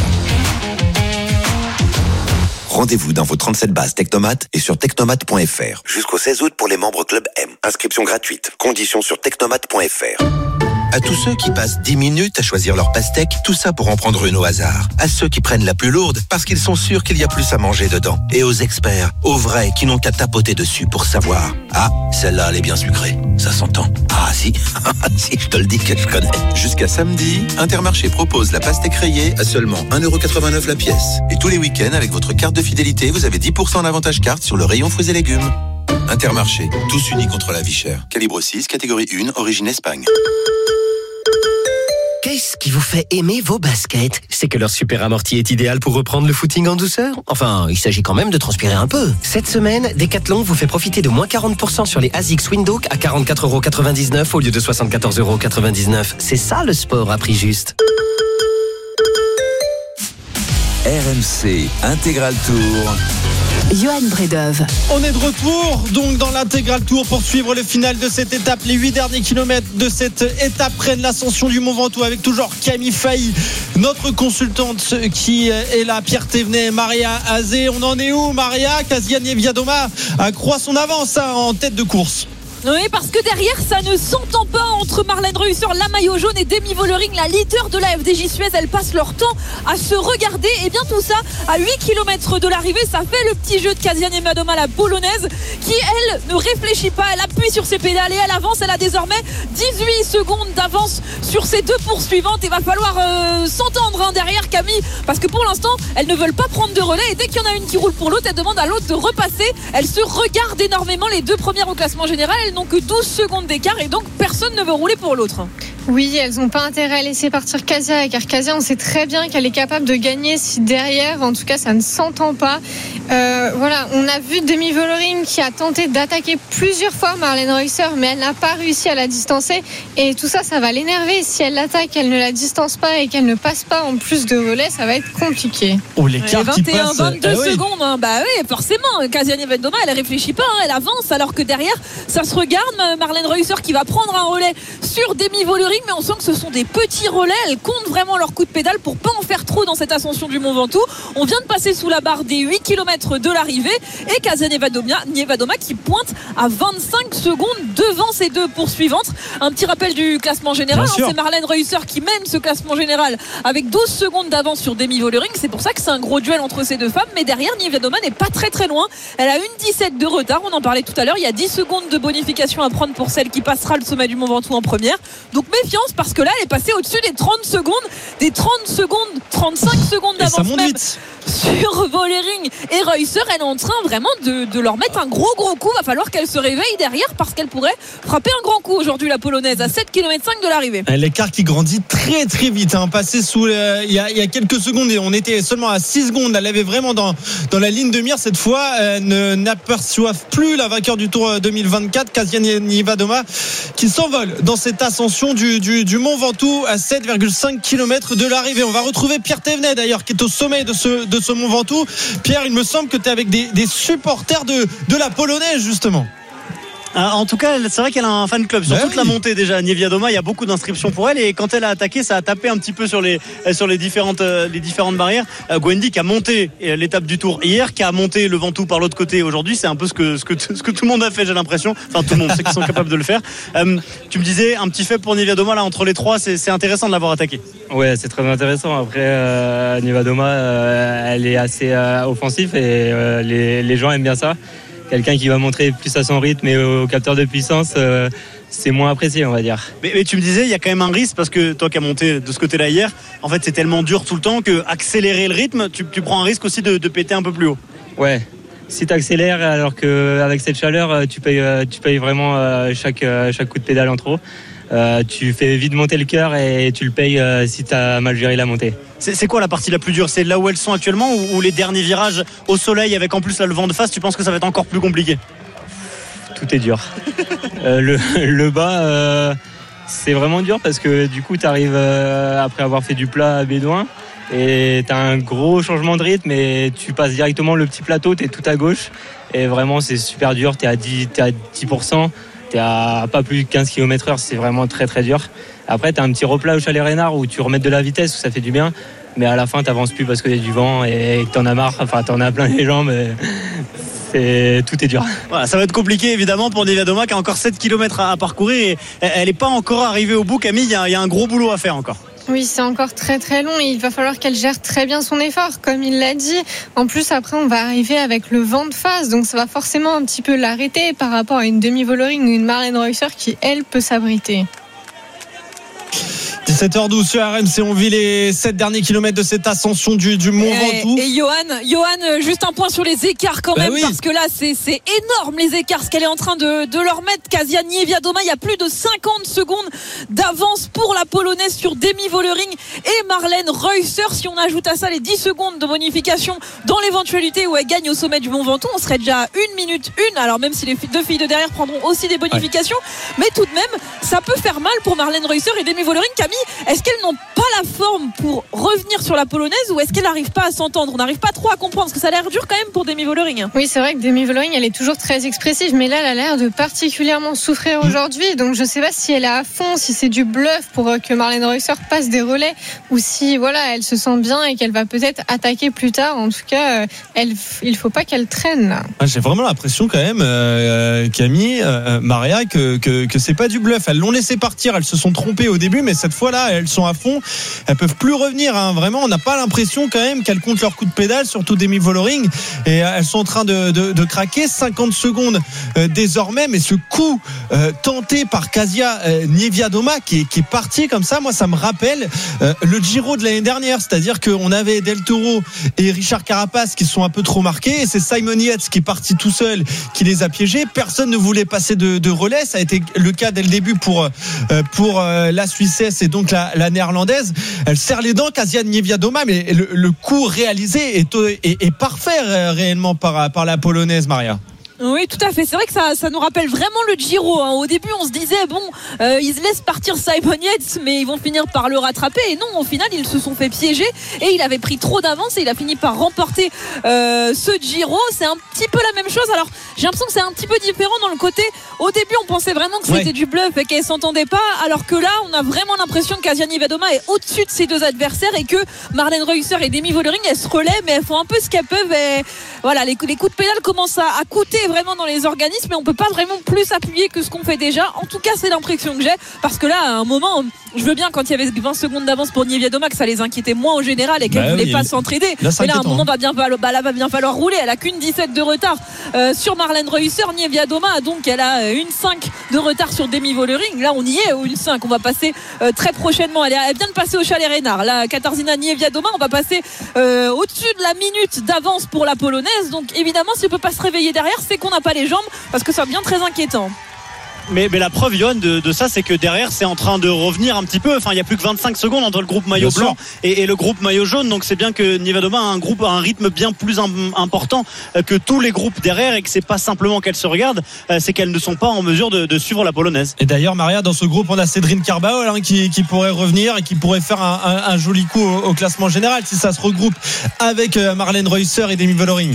Rendez-vous dans vos trente-sept bases Technomat et sur technomat point f r. Jusqu'au seize août pour les membres Club M. Inscription gratuite. Conditions sur technomat point f r. À tous ceux qui passent dix minutes à choisir leur pastèque, tout ça pour en prendre une au hasard. À ceux qui prennent la plus lourde parce qu'ils sont sûrs qu'il y a plus à manger dedans. Et aux experts, aux vrais qui n'ont qu'à tapoter dessus pour savoir. Ah, celle-là elle est bien sucrée. Ça s'entend. Ah si, si, je te le dis que je connais. Jusqu'à samedi, Intermarché propose la pastèque rayée à seulement un euro quatre-vingt-neuf la pièce. Et tous les week-ends, avec votre carte de fidélité, vous avez dix pour cent d'avantage carte sur le rayon fruits et légumes. Intermarché, tous unis contre la vie chère. Calibre six, catégorie un, origine Espagne. Qu'est-ce qui vous fait aimer vos baskets ? C'est que leur super amorti est idéal pour reprendre le footing en douceur ? Enfin, il s'agit quand même de transpirer un peu. Cette semaine, Decathlon vous fait profiter de moins quarante pour cent sur les ASICS Windhoek à quarante-quatre euros quatre-vingt-dix-neuf au lieu de soixante-quatorze euros quatre-vingt-dix-neuf. C'est ça le sport à prix juste. R M C Intégral Tour. Johan Bredov. On est de retour donc dans l'intégral tour pour suivre le final de cette étape. Les huit derniers kilomètres de cette étape prennent l'ascension du Mont Ventoux avec toujours Camille Failly, notre consultante qui est là, Pierre Thévenet, Maria Azé. On en est où, Maria? Kasia Niewiadoma accroît son avance hein, en tête de course. Oui, parce que derrière, ça ne s'entend pas entre Marlène Reusser, la maillot jaune, et Demi Vollering, la leader de la F D J Suez. Elles passent leur temps à se regarder. Et bien tout ça, à huit kilomètres de l'arrivée, ça fait le petit jeu de Kasia Niewiadoma, la polonaise, qui, elle, ne réfléchit pas. Elle appuie sur ses pédales et elle avance. Elle a désormais dix-huit secondes d'avance sur ses deux poursuivantes. Il va falloir euh, s'entendre hein, derrière Camille, parce que pour l'instant, elles ne veulent pas prendre de relais. Et dès qu'il y en a une qui roule pour l'autre, elle demande à l'autre de repasser. Elles se regardent énormément, les deux premières au classement général. Elles n'ont que douze secondes d'écart et donc personne ne veut rouler pour l'autre. Oui, elles n'ont pas intérêt à laisser partir Kasia, car Kasia, on sait très bien qu'elle est capable de gagner si derrière, en tout cas, ça ne s'entend pas. Euh, voilà, on a vu Demi Vollering qui a tenté d'attaquer plusieurs fois Marlène Reusser, mais elle n'a pas réussi à la distancer. Et tout ça, ça va l'énerver. Si elle l'attaque, elle ne la distance pas et qu'elle ne passe pas en plus de relais, ça va être compliqué. Oh, l'écart qui passe. vingt et un vingt-deux ah, oui. secondes. Hein. Bah oui, forcément. Kasia Niewiadoma, elle réfléchit pas, hein. Elle avance, alors que derrière, ça se regarde. Marlène Reusser qui va prendre un relais sur Demi Vollering, mais on sent que ce sont des petits relais. Elles comptent vraiment leur coup de pédale pour pas en faire trop dans cette ascension du Mont Ventoux. On vient de passer sous la barre des huit kilomètres de l'arrivée et Kasia Niewiadoma qui pointe à vingt-cinq secondes devant ses deux poursuivantes. Un petit rappel du classement général, hein, c'est Marlène Reusser qui mène ce classement général avec douze secondes d'avance sur Demi Vollering. C'est pour ça que c'est un gros duel entre ces deux femmes, mais derrière Niewiadoma n'est pas très très loin. Elle a une dix-sept de retard, on en parlait tout à l'heure. Il y a dix secondes de bonification à prendre pour celle qui passera le sommet du Mont Ventoux en première. Donc méfiance, parce que là elle est passée au-dessus des trente secondes, des trente secondes, trente-cinq secondes d'avance même vite sur Vollering et Reusser. Elle est en train vraiment de, de leur mettre un gros gros coup. Va falloir qu'elle se réveille derrière, parce qu'elle pourrait frapper un grand coup aujourd'hui, la polonaise, à sept kilomètres cinq de l'arrivée. L'écart qui grandit très très vite hein. Passé sous euh, il, y a, il y a quelques secondes et on était seulement à six secondes. Elle avait vraiment dans, dans la ligne de mire cette fois. Elle ne, n'aperçoivent plus la vainqueur du Tour deux mille vingt-quatre, Kasia Niewiadoma, qui s'envole dans cette ascension du, du, du Mont Ventoux à sept virgule cinq kilomètres de l'arrivée. On va retrouver Pierre Thévenet d'ailleurs, qui est au sommet de ce, de ce Mont Ventoux. Pierre, il me semble que tu es avec des, des supporters de, de la polonaise justement. En tout cas, c'est vrai qu'elle a un fan club. Sur bah toute oui. la montée déjà, Niewiadoma, il y a beaucoup d'inscriptions pour elle. Et quand elle a attaqué, ça a tapé un petit peu sur les, sur les, différentes, les différentes barrières. Gwendy qui a monté l'étape du Tour hier, qui a monté le Ventoux par l'autre côté aujourd'hui. C'est un peu ce que, ce, que, ce que tout le monde a fait, j'ai l'impression. Enfin, tout le monde, ceux qui sont capables de le faire. Euh, tu me disais, un petit fait pour Niewiadoma, là, entre les trois, c'est, c'est intéressant de l'avoir attaqué. Ouais, c'est très intéressant. Après, euh, Niewiadoma, euh, elle est assez euh, offensive et euh, les, les gens aiment bien ça. Quelqu'un qui va montrer plus à son rythme et au capteur de puissance, euh, c'est moins apprécié, on va dire. Mais, mais tu me disais, il y a quand même un risque parce que toi qui as monté de ce côté-là hier, en fait, c'est tellement dur tout le temps que accélérer le rythme, tu, tu prends un risque aussi de, de péter un peu plus haut. Ouais. Si tu accélères alors qu'avec cette chaleur, tu payes, tu payes vraiment chaque, chaque coup de pédale en trop. Euh, tu fais vite monter le cœur et tu le payes euh, si tu as mal géré la montée. C'est, c'est quoi la partie la plus dure? C'est là où elles sont actuellement ou, ou les derniers virages au soleil avec en plus là, le vent de face? Tu penses que ça va être encore plus compliqué? Tout est dur. euh, le, le bas, euh, c'est vraiment dur parce que du coup tu arrives euh, après avoir fait du plat à Bédouin et tu as un gros changement de rythme et tu passes directement le petit plateau, tu es tout à gauche et vraiment c'est super dur, tu es à dix, t'es à dix pour cent. T'es à pas plus de quinze kilomètres heure, c'est vraiment très très dur. Après t'as un petit replat au Chalet Reynard où tu remets de la vitesse, où ça fait du bien, mais à la fin t'avances plus parce qu'il y a du vent et que t'en as marre, enfin t'en as plein les jambes, c'est... tout est dur. Voilà, ça va être compliqué évidemment pour Niewiadoma qui a encore sept kilomètres à, à parcourir et elle n'est pas encore arrivée au bout. Camille, il y, a, il y a un gros boulot à faire encore. Oui, c'est encore très très long et il va falloir qu'elle gère très bien son effort, comme il l'a dit. En plus, après, on va arriver avec le vent de face, donc ça va forcément un petit peu l'arrêter par rapport à une demi-Vollering ou une Marlène Reusser qui, elle, peut s'abriter. dix-sept heures douze sur R M C, on vit les sept derniers kilomètres de cette ascension du, du Mont Ventoux. Et, et Johan, Johan, juste un point sur les écarts quand même, bah oui. parce que là c'est, c'est énorme les écarts, ce qu'elle est en train de, de leur mettre. Kasia Niewiadoma, il y a plus de cinquante secondes d'avance pour la Polonaise sur Demi Vollering et Marlène Reusser. Si on ajoute à ça les dix secondes de bonification dans l'éventualité où elle gagne au sommet du Mont Ventoux, on serait déjà à une minute une. Alors même si les deux filles de derrière prendront aussi des bonifications, ouais. mais tout de même ça peut faire mal pour Marlène Reusser et Demi Vollering. Camille, est-ce qu'elles n'ont pas la forme pour revenir sur la Polonaise ou est-ce qu'elles n'arrivent pas à s'entendre? On n'arrive pas trop à comprendre parce que ça a l'air dur quand même pour Demi Vollering. Oui, c'est vrai que Demi Vollering elle est toujours très expressive, mais là elle a l'air de particulièrement souffrir aujourd'hui, donc je ne sais pas si elle est à fond, si c'est du bluff pour que Marlène Reusser passe des relais ou si voilà elle se sent bien et qu'elle va peut-être attaquer plus tard. En tout cas, elle, il ne faut pas qu'elle traîne là. J'ai vraiment l'impression quand même, euh, Camille, euh, Maria, que, que, que c'est pas du bluff. Elles l'ont laissé partir, elles se sont trompées au début, mais cette fois-là, elles sont à fond. Elles peuvent plus revenir. Hein. Vraiment, on n'a pas l'impression quand même qu'elles comptent leur coup de pédale, surtout Demi Vollering. Et elles sont en train de, de, de craquer. cinquante secondes euh, désormais, mais ce coup euh, tenté par Kasia euh, Niewiadoma qui est, qui est parti comme ça, moi, ça me rappelle euh, le Giro de l'année dernière. C'est-à-dire qu'on avait Del Toro et Richard Carapace qui sont un peu trop marqués. Et c'est Simon Yates qui est parti tout seul, qui les a piégés. Personne ne voulait passer de, de relais. Ça a été le cas dès le début pour, euh, pour euh, la Suissesse et donc la, la néerlandaise. Elle serre les dents, Kasia Niewiadoma, mais le, le coup réalisé est, est, est parfait réellement par, par la Polonaise, Maria. Oui, tout à fait. C'est vrai que ça, ça nous rappelle vraiment le Giro. Hein. Au début, on se disait bon, euh, ils laissent partir Simon Yates, mais ils vont finir par le rattraper. Et non, au final, ils se sont fait piéger et il avait pris trop d'avance et il a fini par remporter euh, ce Giro. C'est un petit peu la même chose. Alors, j'ai l'impression que c'est un petit peu différent dans le côté. Au début, on pensait vraiment que c'était ouais. du bluff et qu'elles s'entendaient pas, alors que là, on a vraiment l'impression que Kasia Niewiadoma est au-dessus de ses deux adversaires et que Marlène Reusser et Demi Vollering, elles se relaient, mais elles font un peu ce qu'elles peuvent. Et voilà, les, les coups de pédale commencent à, à coûter vraiment dans les organismes, mais on peut pas vraiment plus appuyer que ce qu'on fait déjà. En tout cas, c'est l'impression que j'ai, parce que là, à un moment, je veux bien quand il y avait vingt secondes d'avance pour Niewiadoma que ça les inquiétait moins au général et qu'elle bah, voulait oui, pas oui. s'entraider. Là, mais là, à un moment, va bien, bah, là, va bien falloir rouler. Elle a qu'une dix-sept de retard euh, sur Marlène Reusser. Niewiadoma, donc, elle a une cinq de retard sur Demi Vollering. Là, on y est, une cinq. On va passer euh, très prochainement. Elle, est, elle vient de passer au Chalet Reynard. La Katarzyna Niewiadoma, on va passer euh, au-dessus de la minute d'avance pour la Polonaise. Donc, évidemment, si on peut pas se réveiller derrière, c'est qu'on n'a pas les jambes, parce que ça devient très inquiétant. Mais, mais la preuve, Johan, de, de ça, c'est que derrière, c'est en train de revenir un petit peu. Enfin, il y a plus que vingt-cinq secondes entre le groupe maillot bien blanc et, et le groupe maillot jaune. Donc, c'est bien que Niewiadoma a un groupe, a un rythme bien plus im- important que tous les groupes derrière et que c'est pas simplement qu'elles se regardent, c'est qu'elles ne sont pas en mesure de, de suivre la Polonaise. Et d'ailleurs, Maria, dans ce groupe, on a Cédrine Carbaol hein, qui, qui pourrait revenir et qui pourrait faire un, un, un joli coup au, au classement général si ça se regroupe avec Marlène Reusser et Demi Vollering.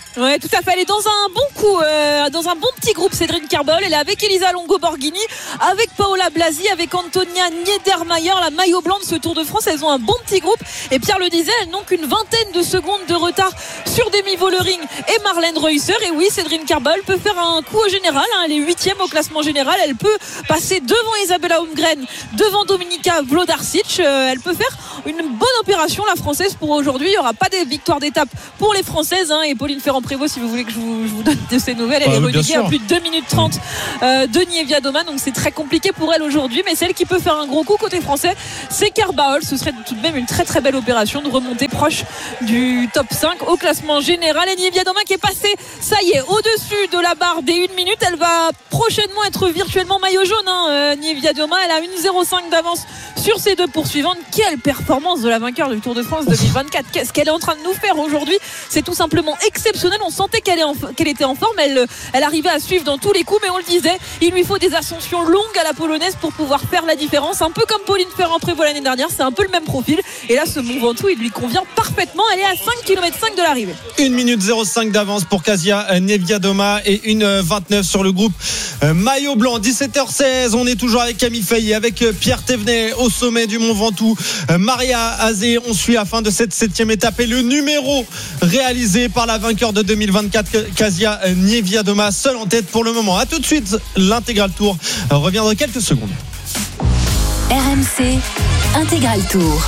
Ouais, tout à fait. Elle est dans un bon coup, euh, dans un bon petit groupe, Cédric Kerbal. Elle est avec Elisa Longo-Borghini, avec Paola Blasi, avec Antonia Niedermayer, la maillot blanc de ce Tour de France. Elles ont un bon petit groupe. Et Pierre le disait, elles n'ont qu'une vingtaine de secondes de retard sur Demi Vollering et Marlène Reusser. Et oui, Cédric Kerbal peut faire un coup au général. Hein. Elle est huitième au classement général. Elle peut passer devant Isabella Holmgren, devant Dominika Vlodarčić. Euh, elle peut faire une bonne opération, la française, pour aujourd'hui. Il n'y aura pas de victoire d'étape pour les Françaises. Hein. Et Pauline Ferrand-Prévot, si vous voulez que je vous, je vous donne de ces nouvelles, elle ah, est reléguée à plus de deux minutes trente euh, de Niewiadoma. Donc c'est très compliqué pour elle aujourd'hui. Mais celle qui peut faire un gros coup côté français, c'est Kerbal. Ce serait tout de même une très très belle opération de remonter proche du top cinq au classement général. Et Niewiadoma qui est passée, ça y est, au-dessus de la barre des une minute. Elle va prochainement être virtuellement maillot jaune. Hein. Euh, Niewiadoma, elle a une zéro cinq d'avance sur ses deux poursuivantes. Quelle performance de la vainqueur du Tour de France deux mille vingt-quatre. Qu'est-ce qu'elle est en train de nous faire aujourd'hui? C'est tout simplement exceptionnel. On sentait qu'elle, est en, qu'elle était en forme. Elle, elle arrivait à suivre dans tous les coups, mais on le disait, il lui faut des ascensions longues à la polonaise pour pouvoir faire la différence. Un peu comme Pauline Ferrand-Prévot l'année dernière, c'est un peu le même profil. Et là, ce Mont Ventoux, il lui convient parfaitement. Elle est à cinq virgule cinq kilomètres de l'arrivée. une minute zéro cinq d'avance pour Kasia Niewiadoma et une vingt-neuf sur le groupe maillot blanc. dix-sept heures seize, on est toujours avec Camille Fay, avec Pierre Thévenet au sommet du Mont Ventoux. Maria Azé, on suit à la fin de cette septième étape et le numéro réalisé par la vainqueur de deux mille vingt-quatre, Kasia Niewiadoma, seule en tête pour le moment. A tout de suite, l'intégral tour revient dans quelques secondes. R M C Intégral Tour.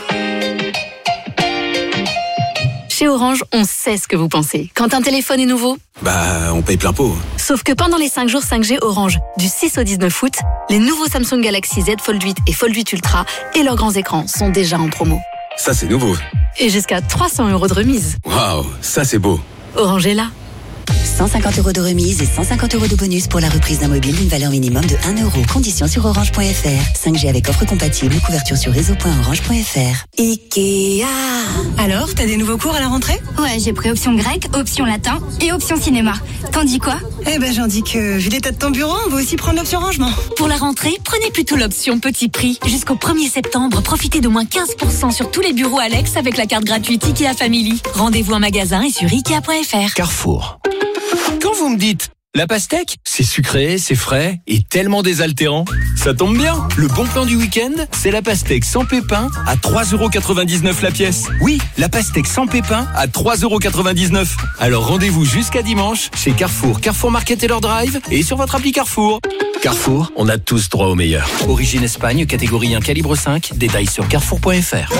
Chez Orange, on sait ce que vous pensez. Quand un téléphone est nouveau, bah, on paye plein pot. Sauf que pendant les cinq jours cinq G Orange, du six au dix-neuf août, les nouveaux Samsung Galaxy Z Fold huit et Fold huit Ultra et leurs grands écrans sont déjà en promo. Ça, c'est nouveau. Et jusqu'à trois cents euros de remise. Waouh, ça c'est beau. Orange est là. cent cinquante euros de remise et cent cinquante euros de bonus pour la reprise d'un mobile d'une valeur minimum de un euro. Conditions sur orange point f r. cinq G avec offre compatible, couverture sur réseau point orange point f r. Ikea. Alors, t'as des nouveaux cours à la rentrée? Ouais, j'ai pris option grec, option latin et option cinéma. T'en dis quoi? Eh ben, j'en dis que, vu l'état de ton bureau, on va aussi prendre l'option rangement. Pour la rentrée, prenez plutôt l'option petit prix. Jusqu'au premier septembre, profitez d'au moins quinze pour cent sur tous les bureaux Alex avec la carte gratuite Ikea Family. Rendez-vous en magasin et sur ikea point f r. Carrefour. Quand vous me dites la pastèque, c'est sucré, c'est frais et tellement désaltérant, ça tombe bien. Le bon plan du week-end, c'est la pastèque sans pépins à trois euros quatre-vingt-dix-neuf la pièce. Oui, la pastèque sans pépins à trois euros quatre-vingt-dix-neuf. Alors rendez-vous jusqu'à dimanche chez Carrefour, Carrefour Market et leur drive et sur votre appli Carrefour. Carrefour, on a tous droit au meilleur. Origine Espagne, catégorie un, calibre cinq. Détails sur carrefour point f r.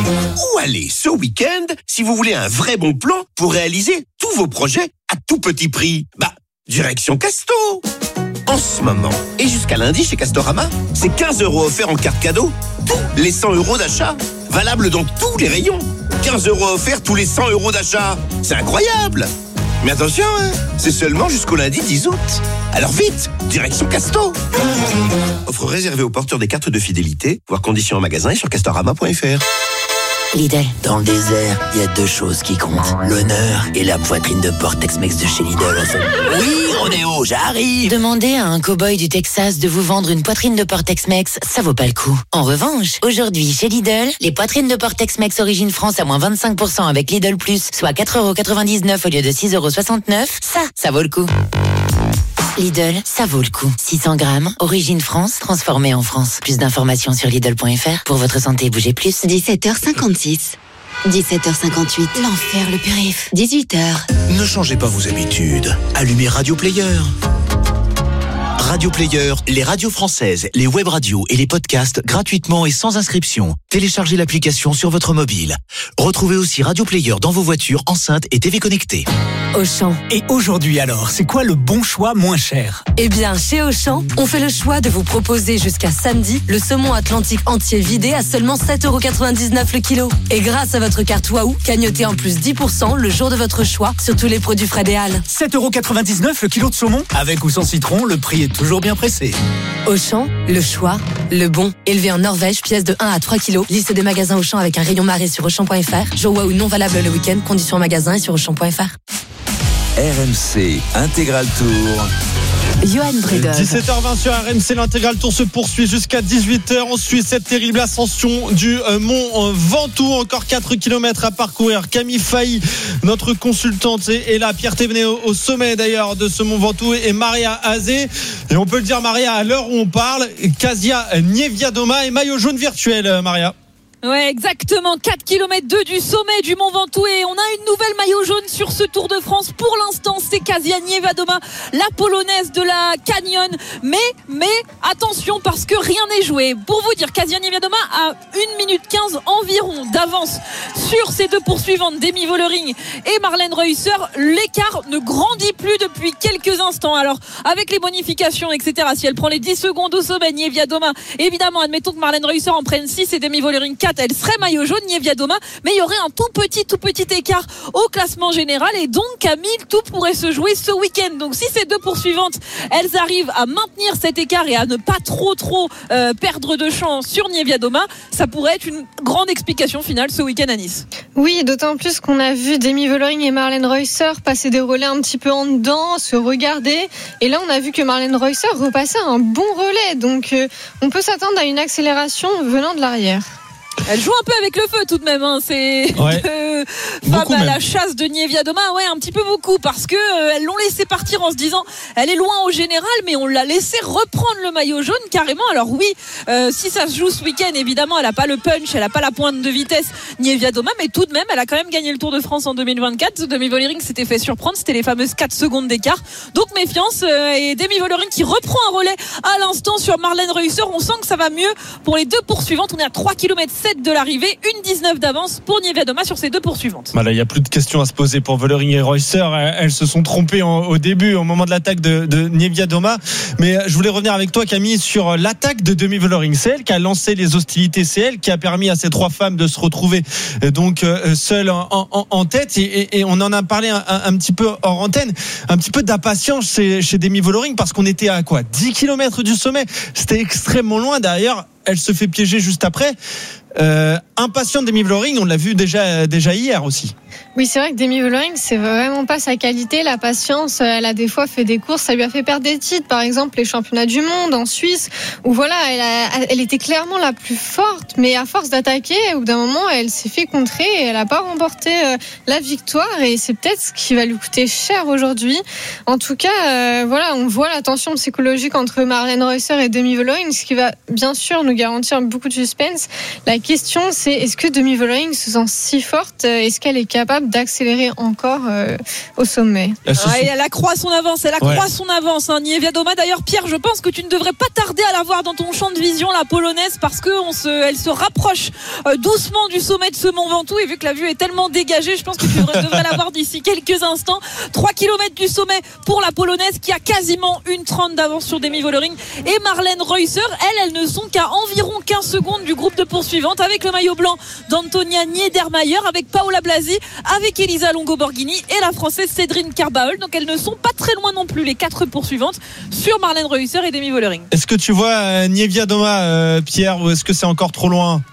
Où aller ce week-end si vous voulez un vrai bon plan pour réaliser tous vos projets à tout petit prix? Bah, direction Casto. En ce moment, et jusqu'à lundi chez Castorama, c'est quinze euros offerts en carte cadeau. Tous les cent euros d'achat. Valable dans tous les rayons. quinze euros offerts tous les cent euros d'achat. C'est incroyable. Mais attention, hein, c'est seulement jusqu'au lundi dix août. Alors vite, direction Casto. Offre réservée aux porteurs des cartes de fidélité. Voir conditions en magasin et sur castorama point f r. Lidl. Dans le désert, il y a deux choses qui comptent. L'honneur et la poitrine de porc Tex-Mex de chez Lidl. En fait. Oui, Ronéo, j'arrive. Demandez à un cow-boy du Texas de vous vendre une poitrine de porc Tex-Mex, ça vaut pas le coup. En revanche, aujourd'hui, chez Lidl, les poitrines de porc Tex-Mex Origine France à moins vingt-cinq pour cent avec Lidl Plus, soit quatre euros quatre-vingt-dix-neuf au lieu de six euros soixante-neuf, ça, ça vaut le coup. Lidl, ça vaut le coup. six cents grammes, origine France, transformée en France. Plus d'informations sur Lidl point f r. Pour votre santé, bougez plus. dix-sept heures cinquante-six. dix-sept heures cinquante-huit. L'enfer, le périph. dix-huit heures. Ne changez pas vos habitudes. Allumez Radio Player. Radio Player, les radios françaises, les web radios et les podcasts gratuitement et sans inscription. Téléchargez l'application sur votre mobile. Retrouvez aussi Radio Player dans vos voitures, enceintes et T V connectées. Auchan. Et aujourd'hui alors, c'est quoi le bon choix moins cher? Eh bien, chez Auchan, on fait le choix de vous proposer jusqu'à samedi le saumon atlantique entier vidé à seulement sept euros quatre-vingt-dix-neuf le kilo. Et grâce à votre carte Waouh, cagnotez en plus dix pour cent le jour de votre choix sur tous les produits frais des Halles. sept euros quatre-vingt-dix-neuf le kilo de saumon? Avec ou sans citron, le prix est toujours bien pressé. Auchan, le choix, le bon. Élevé en Norvège, pièce de un à trois kilos. Liste des magasins Auchan avec un rayon marée sur auchan point f r. Jour Waouh non valable le week-end. Conditions en magasin et sur auchan point f r. R M C Intégral Tour. Johan Bredov. dix-sept heures vingt sur R M C, l'intégral tour se poursuit jusqu'à dix-huit heures. On suit cette terrible ascension du Mont Ventoux. Encore quatre kilomètres à parcourir. Camille Failly, notre consultante, est là. Pierre Thévenet au sommet d'ailleurs de ce Mont Ventoux et Maria Azé. Et on peut le dire, Maria, à l'heure où on parle, Kasia Niewiadoma et maillot jaune virtuel, Maria. Ouais, exactement. quatre kilomètres deux du sommet du Mont Ventoux et on a une nouvelle maillot jaune sur ce Tour de France. Pour l'instant, c'est Kasia Niewiadoma, la polonaise de la Canyon. Mais, mais, attention parce que rien n'est joué. Pour vous dire, Kasia Niewiadoma a une minute quinze environ d'avance sur ses deux poursuivantes, Demi Vollering et Marlène Reusser. L'écart ne grandit plus depuis quelques instants. Alors, avec les bonifications, et cetera, si elle prend les dix secondes au sommet, Niewiadoma, évidemment, admettons que Marlène Reusser en prenne six et Demi Vollering quatre, elle serait maillot jaune, Niewiadoma, mais il y aurait un tout petit, tout petit écart au classement général et donc, Camille, tout pourrait se jouer ce week-end. Donc, si ces deux poursuivantes, elles arrivent à maintenir cet écart et à ne pas trop, trop euh, perdre de chance sur Niewiadoma, ça pourrait être une grande explication finale ce week-end à Nice. Oui, d'autant plus qu'on a vu Demi Vollering et Marlène Reusser passer des relais un petit peu en dedans, se regarder, et là, on a vu que Marlène Reusser repassait un bon relais, donc euh, on peut s'attendre à une accélération venant de l'arrière. Elle joue un peu avec le feu tout de même, hein. C'est ouais. euh, femme à la chasse de Niewiadoma, ouais, un petit peu beaucoup, parce que euh, elles l'ont laissé partir en se disant elle est loin au général, mais on l'a laissé reprendre le maillot jaune carrément. Alors oui, euh, si ça se joue ce week-end, évidemment, elle a pas le punch, elle a pas la pointe de vitesse Niewiadoma, mais tout de même, elle a quand même gagné le Tour de France en deux mille vingt-quatre. Demi Vollering s'était fait surprendre, c'était les fameuses quatre secondes d'écart. Donc méfiance, euh, et Demi Vollering qui reprend un relais à l'instant sur Marlène Reusser. On sent que ça va mieux pour les deux poursuivantes. On est à trois kilomètres sept de l'arrivée, une dix-neuf d'avance pour Niewiadoma sur ces deux poursuivantes. Voilà, il n'y a plus de questions à se poser pour Vollering et Reusser. Elles se sont trompées en, au début, au moment de l'attaque de, de Niewiadoma. Mais je voulais revenir avec toi, Camille, sur l'attaque de Demi Vollering. C'est elle qui a lancé les hostilités, c'est elle qui a permis à ces trois femmes de se retrouver donc seules en, en, en tête. Et, et, et on en a parlé un, un petit peu hors antenne, un petit peu d'impatience chez, chez Demi Vollering, parce qu'on était à quoi, dix kilomètres du sommet. C'était extrêmement loin. Derrière, elle se fait piéger juste après. Euh, impatient de Demi Vollering, on l'a vu déjà, déjà hier aussi. Oui, c'est vrai que Demi Vollering, c'est vraiment pas sa qualité, la patience. Elle a des fois fait des courses, ça lui a fait perdre des titres, par exemple les championnats du monde en Suisse, où voilà, elle, a, elle était clairement la plus forte, mais à force d'attaquer, au bout d'un moment, elle s'est fait contrer et elle a pas remporté euh, la victoire, et c'est peut-être ce qui va lui coûter cher aujourd'hui. En tout cas, euh, voilà, on voit la tension psychologique entre Marlène Reusser et Demi Vollering, ce qui va bien sûr nous garantir beaucoup de suspense. La question, c'est est-ce que Demi Vollering se sent si forte, est-ce qu'elle est capable d'accélérer encore euh, au sommet? Ouais, elle accroît son avance, elle accroît ouais. son avance. Hein. Niewiadoma, d'ailleurs, Pierre, je pense que tu ne devrais pas tarder à la voir dans ton champ de vision, la polonaise, parce que on se, elle se rapproche euh, doucement du sommet de ce Mont Ventoux, et vu que la vue est tellement dégagée, je pense que tu devrais, devrais la voir d'ici quelques instants. trois kilomètres du sommet pour la polonaise qui a quasiment une trente d'avance sur Demi Vollering et Marlène Reusser. Elles, elles ne sont qu'à environ quinze secondes du groupe de poursuivantes, avec le maillot blanc d'Antonia Niedermayer, avec Paola Blasi, avec Elisa Longo-Borghini et la Française Cédrine Carbaol. Donc elles ne sont pas très loin non plus, les quatre poursuivantes, sur Marlène Reusser et Demi Vollering. Est-ce que tu vois euh, Niewiadoma, euh, Pierre, ou est-ce que c'est encore trop loin?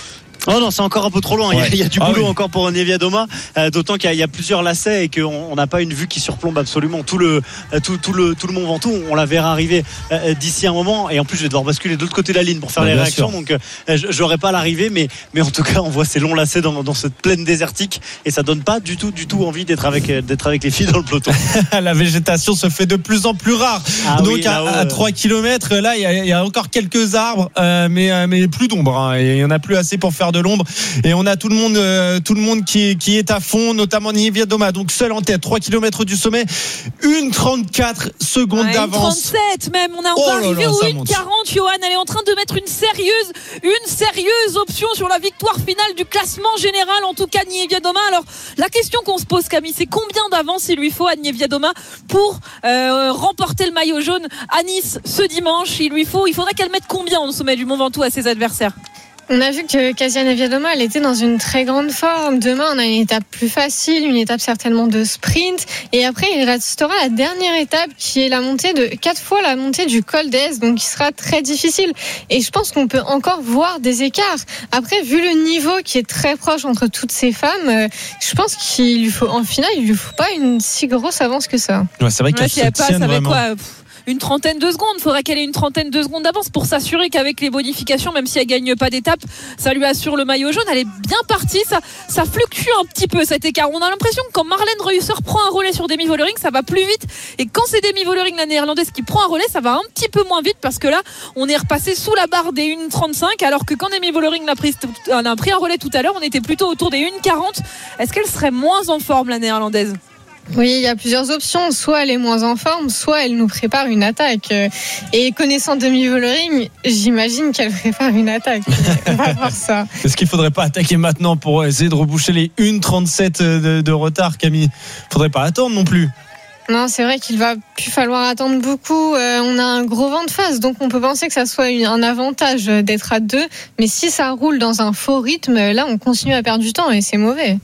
Oh non, c'est encore un peu trop loin. Ouais. Il, y a, il y a du boulot ah oui. encore pour Niewiadoma, euh, d'autant qu'il y a, il y a plusieurs lacets et qu'on n'a pas une vue qui surplombe absolument tout le tout, tout le tout le Mont Ventoux. On la verra arriver euh, d'ici un moment, et en plus je vais devoir basculer de l'autre côté de la ligne pour faire ouais, les réactions. Sûr. Donc euh, j'aurai pas l'arrivée, mais mais en tout cas on voit ces longs lacets dans, dans cette plaine désertique, et ça donne pas du tout du tout envie d'être avec d'être avec les filles dans le peloton. La végétation se fait de plus en plus rare. Ah donc oui, à, à trois kilomètres, là il y, a, il y a encore quelques arbres, euh, mais euh, mais plus d'ombre. Hein, et il y en a plus assez pour faire de l'ombre, et on a tout le monde euh, tout le monde qui, qui est à fond, notamment Niewiadoma, donc seul en tête, trois kilomètres du sommet, une trente-quatre secondes ouais, d'avance, une trente-sept même, on a on oh va arriver aux une quarante. Johan, elle est en train de mettre une sérieuse une sérieuse option sur la victoire finale du classement général, en tout cas Niewiadoma. Alors la question qu'on se pose, Camille, c'est combien d'avance il lui faut à Niewiadoma pour euh, remporter le maillot jaune à Nice ce dimanche? Il lui faut, il faudrait qu'elle mette combien au sommet du Mont Ventoux à ses adversaires? On a vu que Kasia Niewiadoma, elle était dans une très grande forme. Demain, on a une étape plus facile, une étape certainement de sprint. Et après, il restera la dernière étape qui est la montée de quatre fois la montée du Col d'Ez, donc qui sera très difficile. Et je pense qu'on peut encore voir des écarts. Après, vu le niveau qui est très proche entre toutes ces femmes, je pense qu'il lui faut, en finale, il lui faut pas une si grosse avance que ça. Ouais, c'est vrai qu'elle ouais, se tienne passe avec vraiment. Quoi une trentaine de secondes. Il faudrait qu'elle ait une trentaine de secondes d'avance pour s'assurer qu'avec les bonifications, même si elle gagne pas d'étape, ça lui assure le maillot jaune. Elle est bien partie. Ça, ça fluctue un petit peu cet écart. On a l'impression que quand Marlène Reusser prend un relais sur Demi Vollering, ça va plus vite. Et quand c'est Demi Vollering, la néerlandaise, qui prend un relais, ça va un petit peu moins vite parce que là, on est repassé sous la barre des une trente-cinq, alors que quand Demi Vollering a pris, a pris un relais tout à l'heure, on était plutôt autour des une quarante. Est-ce qu'elle serait moins en forme, la néerlandaise ? Oui, il y a plusieurs options. Soit elle est moins en forme, soit elle nous prépare une attaque. Et connaissant Demi Vollering, j'imagine qu'elle prépare une attaque. On va voir ça. Est-ce qu'il ne faudrait pas attaquer maintenant pour essayer de reboucher les une trente-sept de, de retard, Camille ? Il ne faudrait pas attendre non plus. Non, c'est vrai qu'il va plus falloir attendre beaucoup. Euh, on a un gros vent de face, donc on peut penser que ça soit une, un avantage d'être à deux. Mais si ça roule dans un faux rythme, là, on continue à perdre du temps et c'est mauvais.